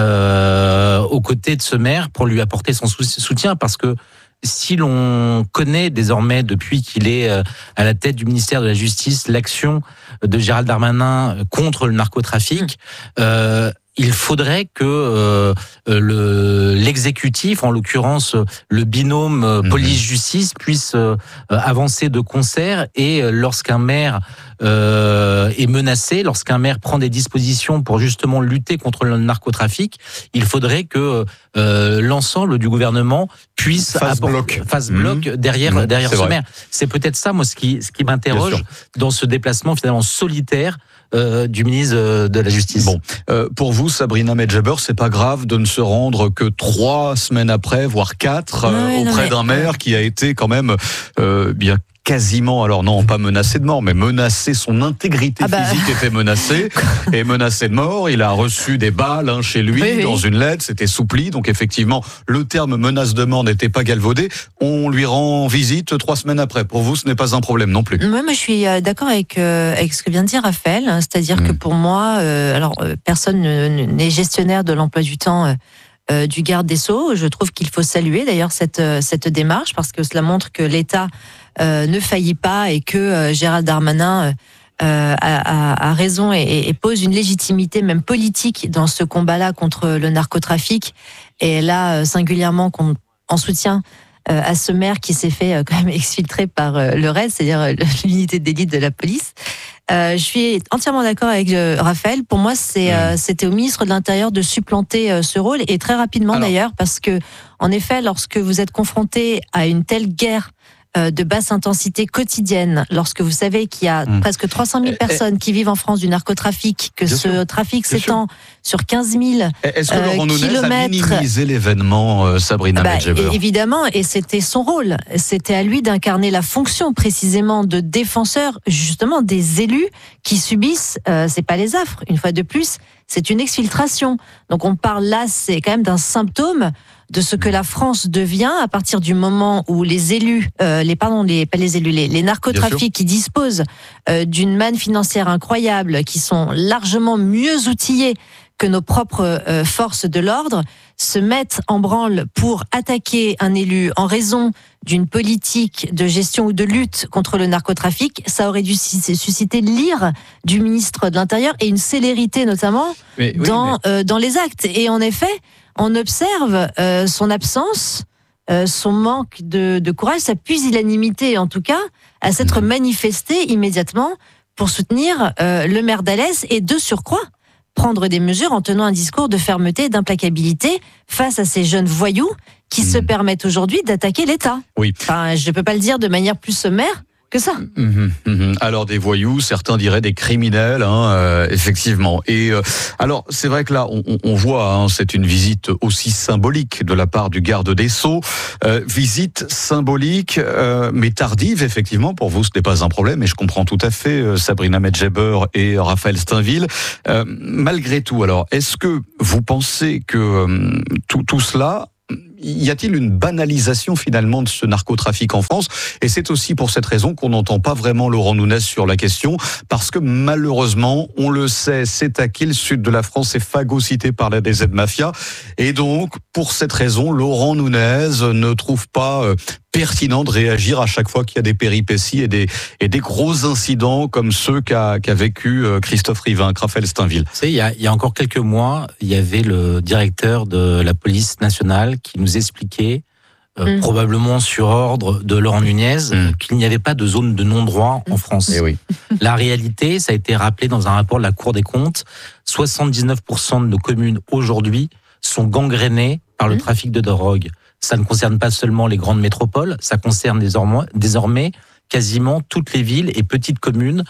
euh, aux côtés de ce maire pour lui apporter son soutien, parce que si l'on connaît désormais, depuis qu'il est à la tête du ministère de la Justice, l'action de Gérald Darmanin contre le narcotrafic, euh, il faudrait que euh, le, l'exécutif, en l'occurrence le binôme mmh. police-justice, puisse euh, avancer de concert. Et lorsqu'un maire euh, est menacé, lorsqu'un maire prend des dispositions pour justement lutter contre le narcotrafic, il faudrait que euh, l'ensemble du gouvernement puisse fasse bloc, fasse bloc mmh. derrière mmh, derrière ce vrai. maire. C'est peut-être ça, moi, ce qui ce qui m'interroge dans ce déplacement finalement solitaire Euh, du ministre de la Justice. Bon, euh, pour vous, Sabrina Medjaber, c'est pas grave de ne se rendre que trois semaines après, voire quatre, euh, ouais, auprès mais... d'un maire qui a été quand même euh, bien quasiment, alors non, pas menacé de mort, mais menacé, son intégrité ah bah... physique était menacée, et menacé de mort. Il a reçu des balles hein, chez lui, oui, dans oui. une lettre, c'était soupli, donc effectivement, le terme menace de mort n'était pas galvaudé. On lui rend visite trois semaines après. Pour vous, ce n'est pas un problème non plus. Moi, moi je suis d'accord avec, euh, avec ce que vient de dire Raphaël, hein, c'est-à-dire mmh. que pour moi, euh, alors euh, personne n'est gestionnaire de l'emploi du temps euh, euh, du garde des Sceaux. Je trouve qu'il faut saluer d'ailleurs cette, cette démarche, parce que cela montre que l'État Euh, ne faillit pas et que euh, Gérald Darmanin euh, a, a, a raison et, et pose une légitimité même politique dans ce combat-là contre le narcotrafic. Et là, euh, singulièrement, en soutien euh, à ce maire qui s'est fait euh, quand même exfiltrer par euh, le R E D, c'est-à-dire euh, l'unité d'élite de la police. Euh, je suis entièrement d'accord avec euh, Raphaël. Pour moi, c'est, euh, c'était au ministre de l'Intérieur de supplanter euh, ce rôle, et très rapidement Alors. d'ailleurs, parce que, en effet, lorsque vous êtes confronté à une telle guerre euh, de basse intensité quotidienne, lorsque vous savez qu'il y a mmh. presque trois cent mille personnes qui vivent en France du narcotrafic, que Bien ce sûr. trafic Bien s'étend sûr. sur quinze mille Est-ce que Laurent euh, Nunez a minimisé l'événement, euh, Sabrina bah, Medjeber ? Évidemment, et c'était son rôle. C'était à lui d'incarner la fonction précisément de défenseur, justement, des élus qui subissent, euh, c'est pas les affres, une fois de plus, c'est une exfiltration. Donc on parle là, c'est quand même d'un symptôme de ce que la France devient à partir du moment où les élus, euh, les pardon, les pas les élus, les, les narcotrafics qui disposent euh, d'une manne financière incroyable, qui sont largement mieux outillés que nos propres euh, forces de l'ordre, se mettent en branle pour attaquer un élu en raison d'une politique de gestion ou de lutte contre le narcotrafic, ça aurait dû susciter l'ire du ministre de l'Intérieur et une célérité notamment mais, oui, dans, mais... euh, dans les actes. Et en effet, on observe euh, son absence, euh, son manque de, de courage, sa pusillanimité en tout cas, à s'être manifestée immédiatement pour soutenir euh, le maire d'Alès et de surcroît prendre des mesures en tenant un discours de fermeté et d'implacabilité face à ces jeunes voyous qui mmh. se permettent aujourd'hui d'attaquer l'État. Oui. Enfin, je ne peux pas le dire de manière plus sommaire que ça. Mmh, mmh. Alors des voyous, certains diraient des criminels, hein, euh, effectivement. Et euh, alors c'est vrai que là, on, on voit, hein, c'est une visite aussi symbolique de la part du garde des Sceaux. Euh, visite symbolique, euh, mais tardive, effectivement. Pour vous, ce n'est pas un problème, et je comprends tout à fait euh, Sabrina Medjeber et Raphaël Steinville. Euh, malgré tout, alors, est-ce que vous pensez que euh, tout, tout cela y a-t-il une banalisation finalement de ce narcotrafic en France ? Et c'est aussi pour cette raison qu'on n'entend pas vraiment Laurent Nunez sur la question, parce que malheureusement, on le sait, c'est acquis, le sud de la France est phagocyté par la D Z Mafia. Et donc, pour cette raison, Laurent Nunez ne trouve pas euh, pertinent de réagir à chaque fois qu'il y a des péripéties et des, et des gros incidents comme ceux qu'a, qu'a vécu euh, Christophe Rivain, Raphaël Steinville. Vous savez, il y a, il y a encore quelques mois, il y avait le directeur de la police nationale qui nous expliquait, euh, mmh. probablement sur ordre de Laurent Nunez, mmh. qu'il n'y avait pas de zone de non-droit en France. Et oui. La réalité, ça a été rappelé dans un rapport de la Cour des comptes, soixante-dix-neuf pour cent de nos communes aujourd'hui sont gangrénées par le mmh. trafic de drogue. Ça ne concerne pas seulement les grandes métropoles, ça concerne désormais, désormais quasiment toutes les villes et petites communes,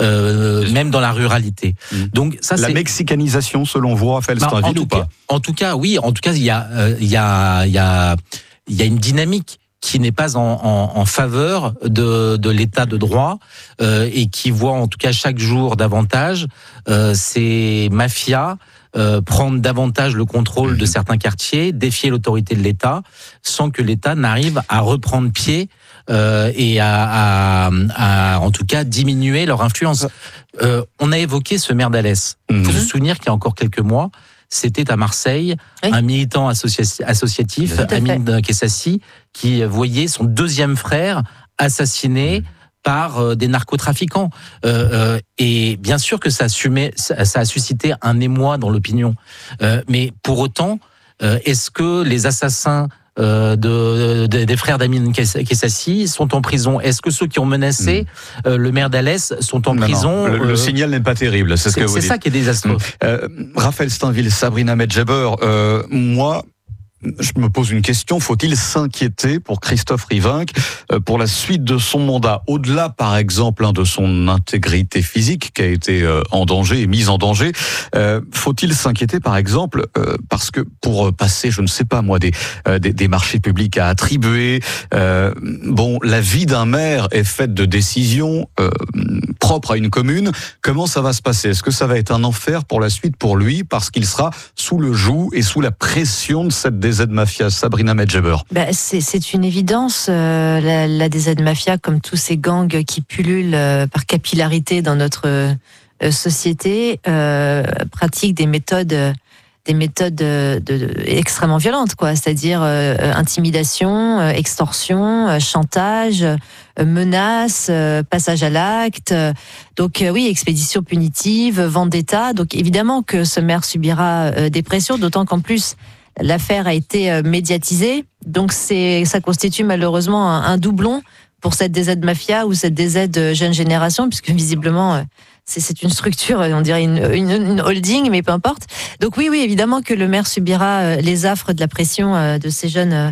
euh, même dans la ruralité. Mmh. Donc ça, la c'est... mexicanisation, selon vous, Raphaël bah, Steinville, ou pas ? En tout cas, oui. En tout cas, il y a, euh, il y a, il y a, il y a une dynamique qui n'est pas en, en, en faveur de, de l'état de droit euh, et qui voit en tout cas chaque jour davantage euh, ces mafias Euh, prendre davantage le contrôle de certains quartiers, défier l'autorité de l'État, sans que l'État n'arrive à reprendre pied euh, et à, à, à, en tout cas, diminuer leur influence. Euh, on a évoqué ce maire d'Alès. Il mmh. faut se souvenir qu'il y a encore quelques mois, c'était à Marseille, oui. un militant associa- associatif, Amine Kessassi, qui voyait son deuxième frère assassiné mmh. par euh, des narcotrafiquants. Euh, euh, et bien sûr que ça a, sumé, ça, ça a suscité un émoi dans l'opinion. Euh, mais pour autant, euh, est-ce que les assassins euh, de, de, des frères d'Amine Kessassi sont en prison ? Est-ce que ceux qui ont menacé mmh. euh, le maire d'Alès sont en non, prison ? Non. Le, le signal n'est pas terrible, c'est, c'est ce que vous C'est dites. ça qui est désastreux. Mmh. Euh, Raphaël Steinville, Sabrina Medjeber, euh, moi... je me pose une question, faut-il s'inquiéter pour Christophe Rivain pour la suite de son mandat, au-delà par exemple de son intégrité physique qui a été en danger et mise en danger, euh, faut-il s'inquiéter par exemple euh, parce que pour passer, je ne sais pas moi, des, euh, des, des marchés publics à attribuer, euh, bon, la vie d'un maire est faite de décisions euh, propres à une commune, comment ça va se passer ? Est-ce que ça va être un enfer pour la suite pour lui parce qu'il sera sous le joug et sous la pression de cette D Z Mafia, Sabrina Medjeber? Ben, c'est, c'est une évidence. Euh, la, la D Z Mafia, comme tous ces gangs qui pullulent euh, par capillarité dans notre euh, société, euh, pratique des méthodes, des méthodes de, de, de, extrêmement violentes, quoi. C'est-à-dire euh, intimidation, euh, extorsion, euh, chantage, euh, menaces, euh, passage à l'acte. Donc euh, oui, expédition punitive, vendetta. Donc évidemment que ce maire subira euh, des pressions, d'autant qu'en plus l'affaire a été médiatisée, donc c'est, ça constitue malheureusement un, un doublon pour cette D Z Mafia ou cette D Z jeune génération, puisque visiblement c'est, c'est une structure, on dirait une, une, une holding, mais peu importe. Donc oui, oui, évidemment que le maire subira les affres de la pression de ces jeunes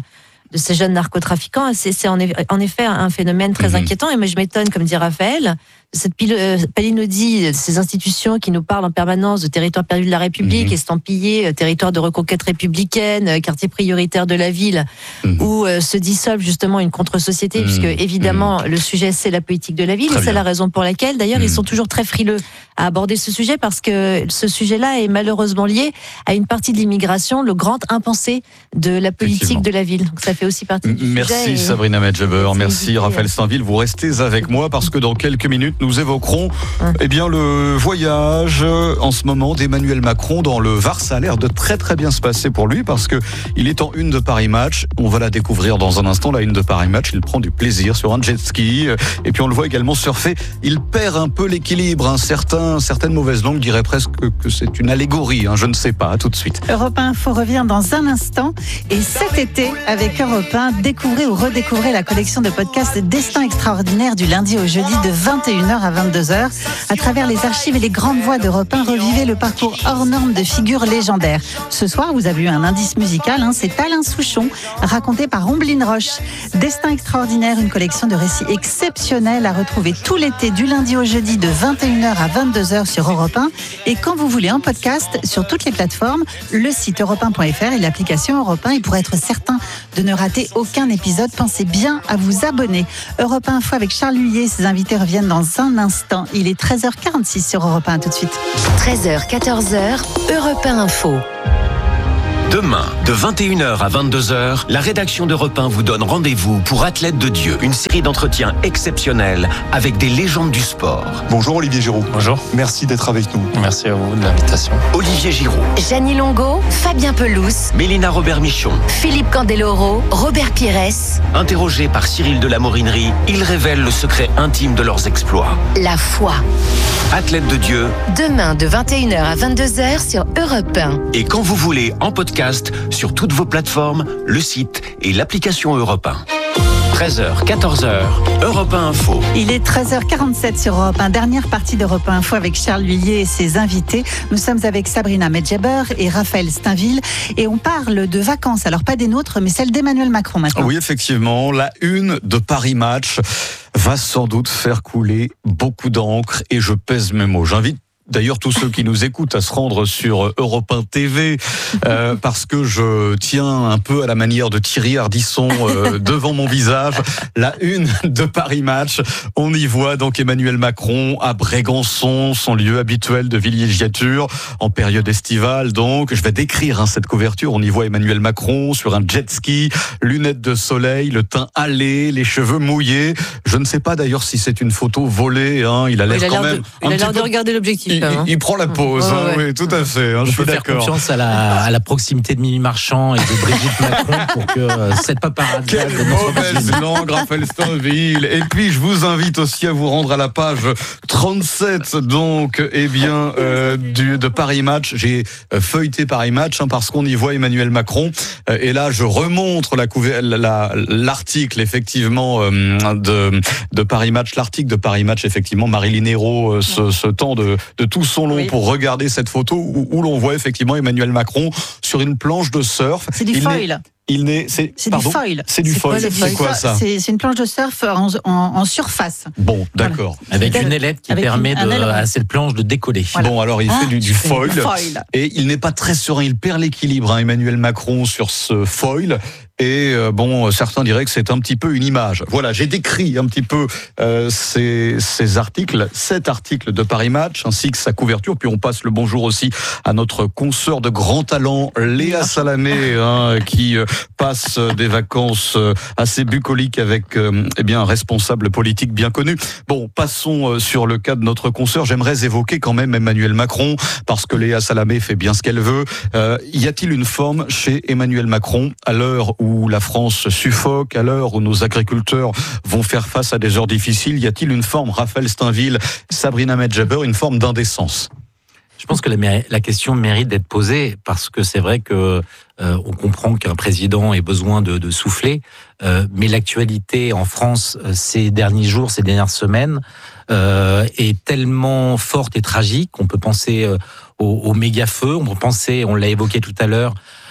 de ces jeunes narcotrafiquants. C'est, c'est en, en effet un phénomène très mmh. inquiétant. Et moi, je m'étonne, comme dit Raphaël, de cette palinodie de ces institutions qui nous parlent en permanence de territoire perdu de la République, mmh. estampillé territoire de reconquête républicaine, quartier prioritaire de la ville, mmh. où euh, se dissolve justement une contre-société, mmh. puisque évidemment, mmh. le sujet, c'est la politique de la ville. Très et c'est bien. La raison pour laquelle, d'ailleurs, mmh. ils sont toujours très frileux à aborder ce sujet, parce que ce sujet-là est malheureusement lié à une partie de l'immigration, le grand impensé de la politique de la ville. Donc ça fait aussi partie du Merci sujet. Merci Sabrina Medjeber, merci Raphaël Steinville. Vous restez avec moi parce que dans quelques minutes, nous évoquerons hum. eh bien, le voyage en ce moment d'Emmanuel Macron dans le Var. Ça a l'air de très très bien se passer pour lui parce que il est en une de Paris Match. On va la découvrir dans un instant, la une de Paris Match. Il prend du plaisir sur un jet ski et puis on le voit également surfer. Il perd un peu l'équilibre. Hein. Certains, certaines mauvaises langues diraient presque que c'est une allégorie. Hein. Je ne sais pas. À tout de suite. Europe un Info revient dans un instant. Et cet été, avec Europe un, découvrez ou redécouvrez la collection de podcasts Destin extraordinaire du lundi au jeudi de vingt et une heures à vingt-deux heures. À travers les archives et les grandes voix d'Europe un, revivez le parcours hors norme de figures légendaires. Ce soir, vous avez eu un indice musical, hein, c'est Alain Souchon, raconté par Omblin Roche. Destin extraordinaire, une collection de récits exceptionnels à retrouver tout l'été du lundi au jeudi de vingt et une heures à vingt-deux heures sur Europe un. Et quand vous voulez un podcast sur toutes les plateformes, le site europe un point f r et l'application Europe un. Et pour être certain de ne rater aucun épisode, pensez bien à vous abonner. Europe un Info avec Charles Huillet, ses invités reviennent dans un instant. Il est treize heures quarante-six sur Europe un, tout de suite. treize heures, quatorze heures, Europe un Info. Demain, de vingt et une heures à vingt-deux heures, la rédaction d'Europe un vous donne rendez-vous pour Athlètes de Dieu, une série d'entretiens exceptionnels avec des légendes du sport. Bonjour Olivier Giroud. Bonjour. Merci d'être avec nous. Merci à vous de l'invitation. Olivier Giroud. Jeannie Longo, Fabien Pelouse. Mélina Robert-Michon. Philippe Candeloro, Robert Pires. Interrogés par Cyril de la Morinerie, ils révèlent le secret intime de leurs exploits. La foi. Athlètes de Dieu. Demain, de vingt et une heures à vingt-deux heures sur Europe un. Et quand vous voulez, en podcast, sur toutes vos plateformes, le site et l'application Europe un. treize heures, quatorze heures, Europe un Info. Il est treize heures quarante-sept sur Europe un, dernière partie d'Europe un Info avec Charles Huillet et ses invités. Nous sommes avec Sabrina Medjeber et Raphaël Steinville et on parle de vacances, alors pas des nôtres, mais celles d'Emmanuel Macron maintenant. Oui, effectivement, la une de Paris Match va sans doute faire couler beaucoup d'encre et je pèse mes mots. J'invite d'ailleurs tous ceux qui nous écoutent à se rendre sur Europe un T V euh, parce que je tiens un peu à la manière de Thierry Ardisson euh, devant mon visage la une de Paris Match. On y voit donc Emmanuel Macron à Brégançon, son lieu habituel de villégiature en période estivale. Donc je vais décrire hein, cette couverture. On y voit Emmanuel Macron sur un jet ski, lunettes de soleil, le teint hâlé, les cheveux mouillés. Je ne sais pas d'ailleurs si c'est une photo volée. Hein. Il a l'air il a quand l'air même. De, il a l'air de regarder l'objectif. Il, il, il prend la pause, ouais, hein, ouais. oui, tout à fait. Hein, On je peut suis faire d'accord. confiance à la, à la proximité de Mimi Marchand et de Brigitte Macron pour que euh, cette paparazzi. Quelle mauvaise langue, Raphaël Steinville. Et puis, je vous invite aussi à vous rendre à la page trente-sept, donc, eh bien, euh, du, de Paris Match. J'ai euh, feuilleté Paris Match, hein, parce qu'on y voit Emmanuel Macron. Euh, et là, je remontre la couver- la, l'article, effectivement, euh, de, de Paris Match. L'article de Paris Match, effectivement, Marilyn Hérault, euh, ce, ce temps de, de tout son long oui. pour regarder cette photo où, où l'on voit effectivement Emmanuel Macron sur une planche de surf. C'est du il foil. Il n'est, c'est, c'est pardon, du foil. C'est du c'est foil. Quoi, c'est quoi ça c'est, c'est une planche de surf en, en, en surface. Bon, d'accord. Voilà. Avec une ailette qui Avec permet une, de, à cette planche de décoller. Voilà. Bon, alors il ah, fait du, du foil, foil et il n'est pas très serein. Il perd l'équilibre, hein, Emmanuel Macron, sur ce foil. Et euh, bon, certains diraient que c'est un petit peu une image. Voilà, j'ai décrit un petit peu euh, ces, ces articles, cet article de Paris Match, ainsi que sa couverture. Puis on passe le bonjour aussi à notre consoeur de grand talent, Léa Salamé, hein, qui euh, passe des vacances euh, assez bucoliques avec euh, eh bien un responsable politique bien connu. Bon, passons euh, sur le cas de notre consoeur. J'aimerais évoquer quand même Emmanuel Macron, parce que Léa Salamé fait bien ce qu'elle veut. Euh, y a-t-il une forme chez Emmanuel Macron à l'heure où où la France suffoque, à l'heure où nos agriculteurs vont faire face à des heures difficiles, y a-t-il une forme, Raphaël Steinville, Sabrina Medjeber, une forme d'indécence ? Je pense que la, la question mérite d'être posée parce que c'est vrai que euh, on comprend qu'un président ait besoin de, de souffler, euh, mais l'actualité en France euh, ces derniers jours, ces dernières semaines, euh, est tellement forte et tragique. On peut penser euh, au, au méga feu, on peut penser, on l'a évoqué tout à l'heure,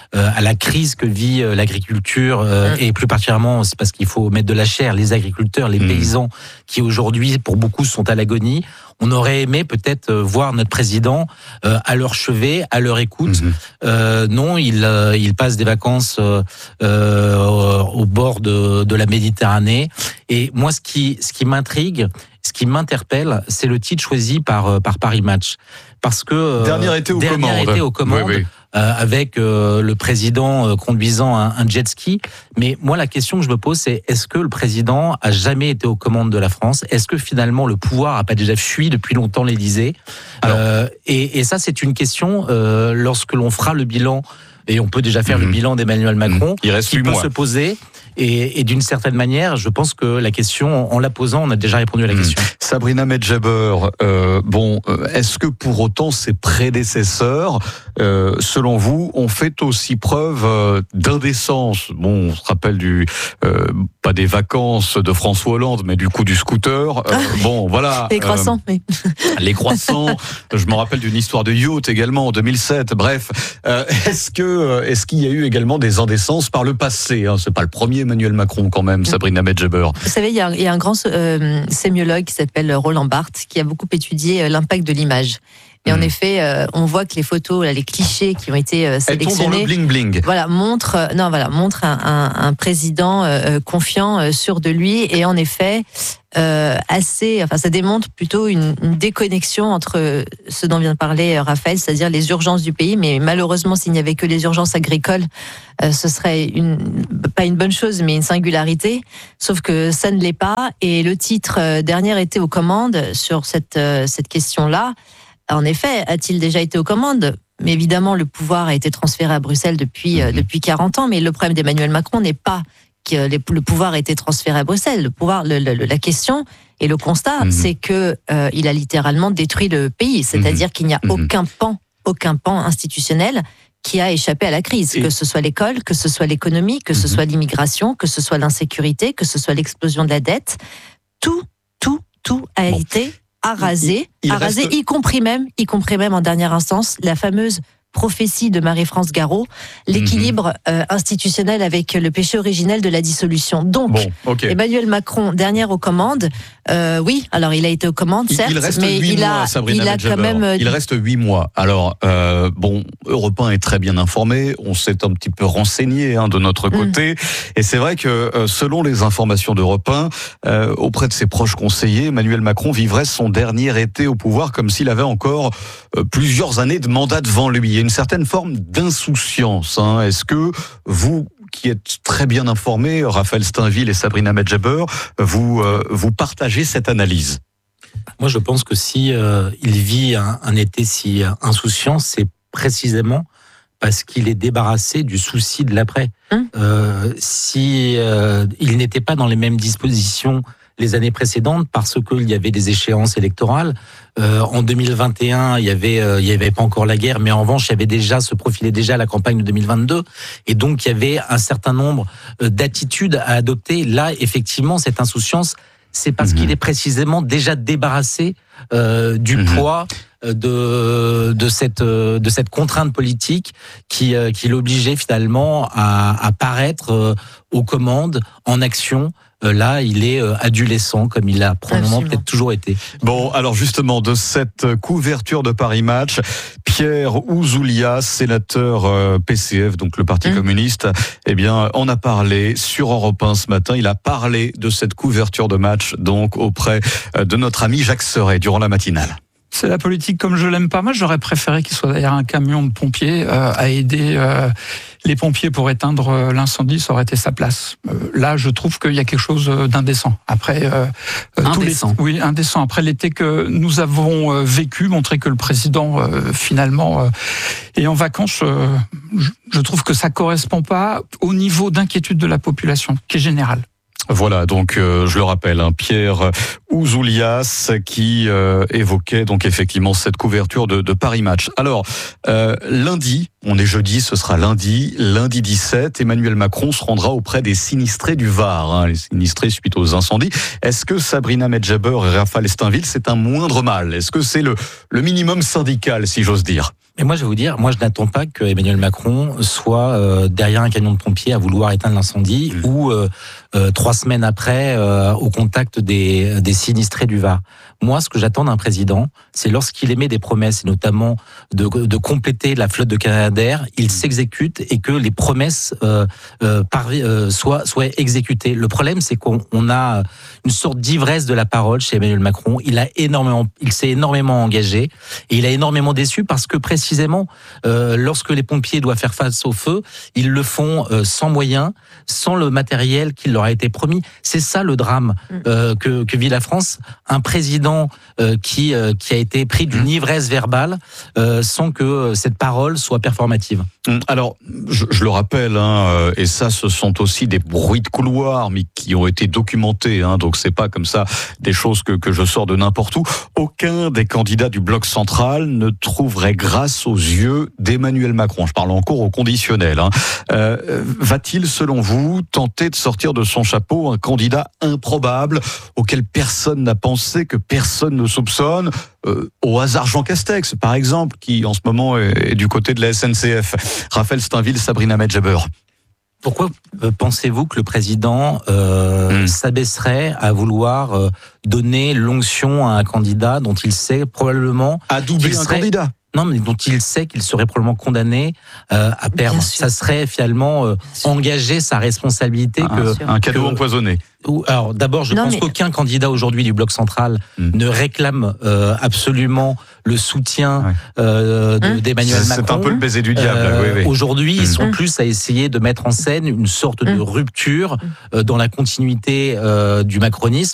euh, à la crise que vit euh, l'agriculture euh, mmh. et plus particulièrement, c'est parce qu'il faut mettre de la chair, les agriculteurs, les mmh. paysans qui aujourd'hui, pour beaucoup, sont à l'agonie. On aurait aimé peut-être voir notre président euh, à leur chevet, à leur écoute. Mmh. Euh, non, il, euh, il passe des vacances euh, euh, au bord de, de la Méditerranée. Et moi, ce qui, ce qui m'intrigue, ce qui m'interpelle, c'est le titre choisi par, par Paris Match. Parce que euh, dernier été aux dernier commandes, été aux commandes oui, oui. Euh, avec euh, le président euh, conduisant un, un jet ski. Mais moi, la question que je me pose, c'est est-ce que le président a jamais été aux commandes de la France ? Est-ce que finalement le pouvoir a pas déjà fui depuis longtemps l'Élysée ? euh, et, et ça, c'est une question euh, lorsque l'on fera le bilan. Et on peut déjà faire mmh. le bilan d'Emmanuel Macron, mmh. Il reste qui peut mois. se poser. Et, et d'une certaine manière, je pense que la question, en la posant, on a déjà répondu à la mmh. question. Sabrina Medjaber, euh, bon, est-ce que pour autant ses prédécesseurs, euh, selon vous, ont fait aussi preuve euh, d'indécence ? Bon, on se rappelle du euh, pas des vacances de François Hollande, mais du coup du scooter. Euh, bon, voilà. Les croissants, euh, oui. Les croissants. Je me rappelle d'une histoire de yacht également en deux mille sept. Bref, euh, est-ce que est-ce qu'il y a eu également des indécences par le passé, hein ? C'est pas le premier Emmanuel Macron quand même, Sabrina Medjaber. Vous savez, il y a, il y a un grand euh, sémiologue qui s'appelle Roland Barthes qui a beaucoup étudié l'impact de l'image. Et en mmh. effet, euh, on voit que les photos, là, les clichés qui ont été euh, sélectionnés, elles tombent dans le bling bling. Voilà, montrent, euh, non, voilà, montrent un, un, un président euh, confiant, euh, sûr de lui, et en effet, euh, assez, enfin, ça démontre plutôt une, une déconnexion entre ce dont vient de parler Raphaël, c'est-à-dire les urgences du pays. Mais malheureusement, s'il n'y avait que les urgences agricoles, euh, ce serait une, pas une bonne chose, mais une singularité. Sauf que ça ne l'est pas. Et le titre euh, dernier été aux commandes sur cette euh, cette question-là. En effet, a-t-il déjà été aux commandes ? Mais évidemment, le pouvoir a été transféré à Bruxelles depuis, mmh. depuis quarante ans. Mais le problème d'Emmanuel Macron n'est pas que le pouvoir a été transféré à Bruxelles. Le pouvoir, le, le, la question et le constat, mmh. c'est que euh, il a littéralement détruit le pays. C'est-à-dire mmh. qu'il n'y a mmh. aucun pan, aucun pan institutionnel qui a échappé à la crise. Et que ce soit l'école, que ce soit l'économie, que mmh. ce soit l'immigration, que ce soit l'insécurité, que ce soit l'explosion de la dette. Tout, tout, tout a bon. été arasé, il, il arasé, reste... y compris même, y compris même en dernière instance, la fameuse prophétie de Marie-France Garot, l'équilibre mmh. euh, institutionnel avec le péché originel de la dissolution. Donc, bon, okay. Emmanuel Macron, dernière aux commandes, euh, oui, alors il a été aux commandes, certes, il reste mais il mois, a, Sabrina il a quand même... Il reste huit mois. Alors, euh, bon, Europe un est très bien informé, on s'est un petit peu renseigné hein, de notre côté, mmh. et c'est vrai que euh, selon les informations d'Europe un, euh, auprès de ses proches conseillers, Emmanuel Macron vivrait son dernier été au pouvoir comme s'il avait encore euh, plusieurs années de mandat devant lui. Il y a une certaine forme d'insouciance. Hein. Est-ce que vous, qui êtes très bien informés, Raphaël Steinville et Sabrina Medjaber, vous, euh, vous partagez cette analyse ? Moi, je pense que si euh, il vit un, un été si insouciant, c'est précisément parce qu'il est débarrassé du souci de l'après. Hum. Euh, si euh, il n'était pas dans les mêmes dispositions les années précédentes parce qu'il y avait des échéances électorales. Euh, en deux mille vingt et un, il y avait, euh, il y avait pas encore la guerre, mais en revanche, il y avait déjà, se profilait déjà la campagne de deux mille vingt-deux, et donc il y avait un certain nombre d'attitudes à adopter. Là, effectivement, cette insouciance, c'est parce mmh. qu'il est précisément déjà débarrassé euh, du mmh. poids de de cette de cette contrainte politique qui qui l'obligeait finalement à, à paraître euh, aux commandes, en action. Là, il est adolescent, comme il a probablement peut-être toujours été. Bon, alors justement, de cette couverture de Paris Match, Pierre Ouzoulias, sénateur P C F, donc le Parti mmh. communiste, eh bien, on a parlé sur Europe un ce matin. Il a parlé de cette couverture de match, donc auprès de notre ami Jacques Serret, durant la matinale. C'est la politique comme je l'aime pas. Moi, j'aurais préféré qu'il soit derrière un camion de pompiers euh, à aider euh, les pompiers pour éteindre euh, l'incendie. Ça aurait été sa place. Euh, là, je trouve qu'il y a quelque chose d'indécent. Après, euh, indécent. Tous les, oui, indécent. Après l'été que nous avons euh, vécu, montrer que le président euh, finalement euh, est en vacances. Euh, je, je trouve que ça correspond pas au niveau d'inquiétude de la population, qui est général. Voilà, donc euh, je le rappelle, hein, Pierre Ouzoulias qui euh, évoquait donc effectivement cette couverture de, de Paris Match. Alors, euh, lundi, on est jeudi, ce sera lundi, lundi dix-sept, Emmanuel Macron se rendra auprès des sinistrés du Var, hein, les sinistrés suite aux incendies. Est-ce que Sabrina Medjaber et Raphaël Steinville, c'est un moindre mal ? Est-ce que c'est le, le minimum syndical, si j'ose dire ? Mais moi, je vais vous dire, moi, je n'attends pas que Emmanuel Macron soit euh, derrière un camion de pompiers à vouloir éteindre l'incendie mmh. ou euh, euh, trois semaines après euh, au contact des, des sinistrés du Var. Moi, ce que j'attends d'un président, c'est lorsqu'il émet des promesses, et notamment de, de compléter la flotte de Canadair, il s'exécute et que les promesses euh, euh, par, euh, soient, soient exécutées. Le problème, c'est qu'on on a une sorte d'ivresse de la parole chez Emmanuel Macron. Il a énormément, il s'est énormément engagé et il a énormément déçu parce que précisément, euh, lorsque les pompiers doivent faire face au feu, ils le font euh, sans moyens, sans le matériel qui leur a été promis. C'est ça le drame euh, que, que vit la France. Un président Euh, qui, euh, qui a été pris d'une ivresse verbale euh, sans que euh, cette parole soit performative. Alors, je, je le rappelle, hein, et ça, ce sont aussi des bruits de couloir, mais qui ont été documentés. Hein, donc, c'est pas comme ça des choses que, que je sors de n'importe où. Aucun des candidats du bloc central ne trouverait grâce aux yeux d'Emmanuel Macron. Je parle encore au conditionnel. Hein. Euh, va-t-il, selon vous, tenter de sortir de son chapeau un candidat improbable auquel personne n'a pensé, que personne ne soupçonne, euh, au hasard Jean Castex, par exemple, qui en ce moment est, est du côté de la S N C F. Raphaël Steinville, Sabrina Medjaber. Pourquoi euh, pensez-vous que le président euh, mmh. s'abaisserait à vouloir euh, donner l'onction à un candidat dont il sait probablement... Adouber un serait... candidat Non, mais dont il sait qu'il serait probablement condamné euh, à perdre. Ça serait finalement euh, engager sa responsabilité ah, que... Un cadeau que, empoisonné. Alors d'abord, je non, pense mais... qu'aucun candidat aujourd'hui du bloc central mmh. ne réclame euh, absolument le soutien ouais. euh, de, mmh. d'Emmanuel c'est, Macron. C'est un peu le baiser du diable. Euh, oui, oui. Aujourd'hui, mmh. ils sont mmh. plus à essayer de mettre en scène une sorte mmh. de rupture euh, dans la continuité euh, du macronisme.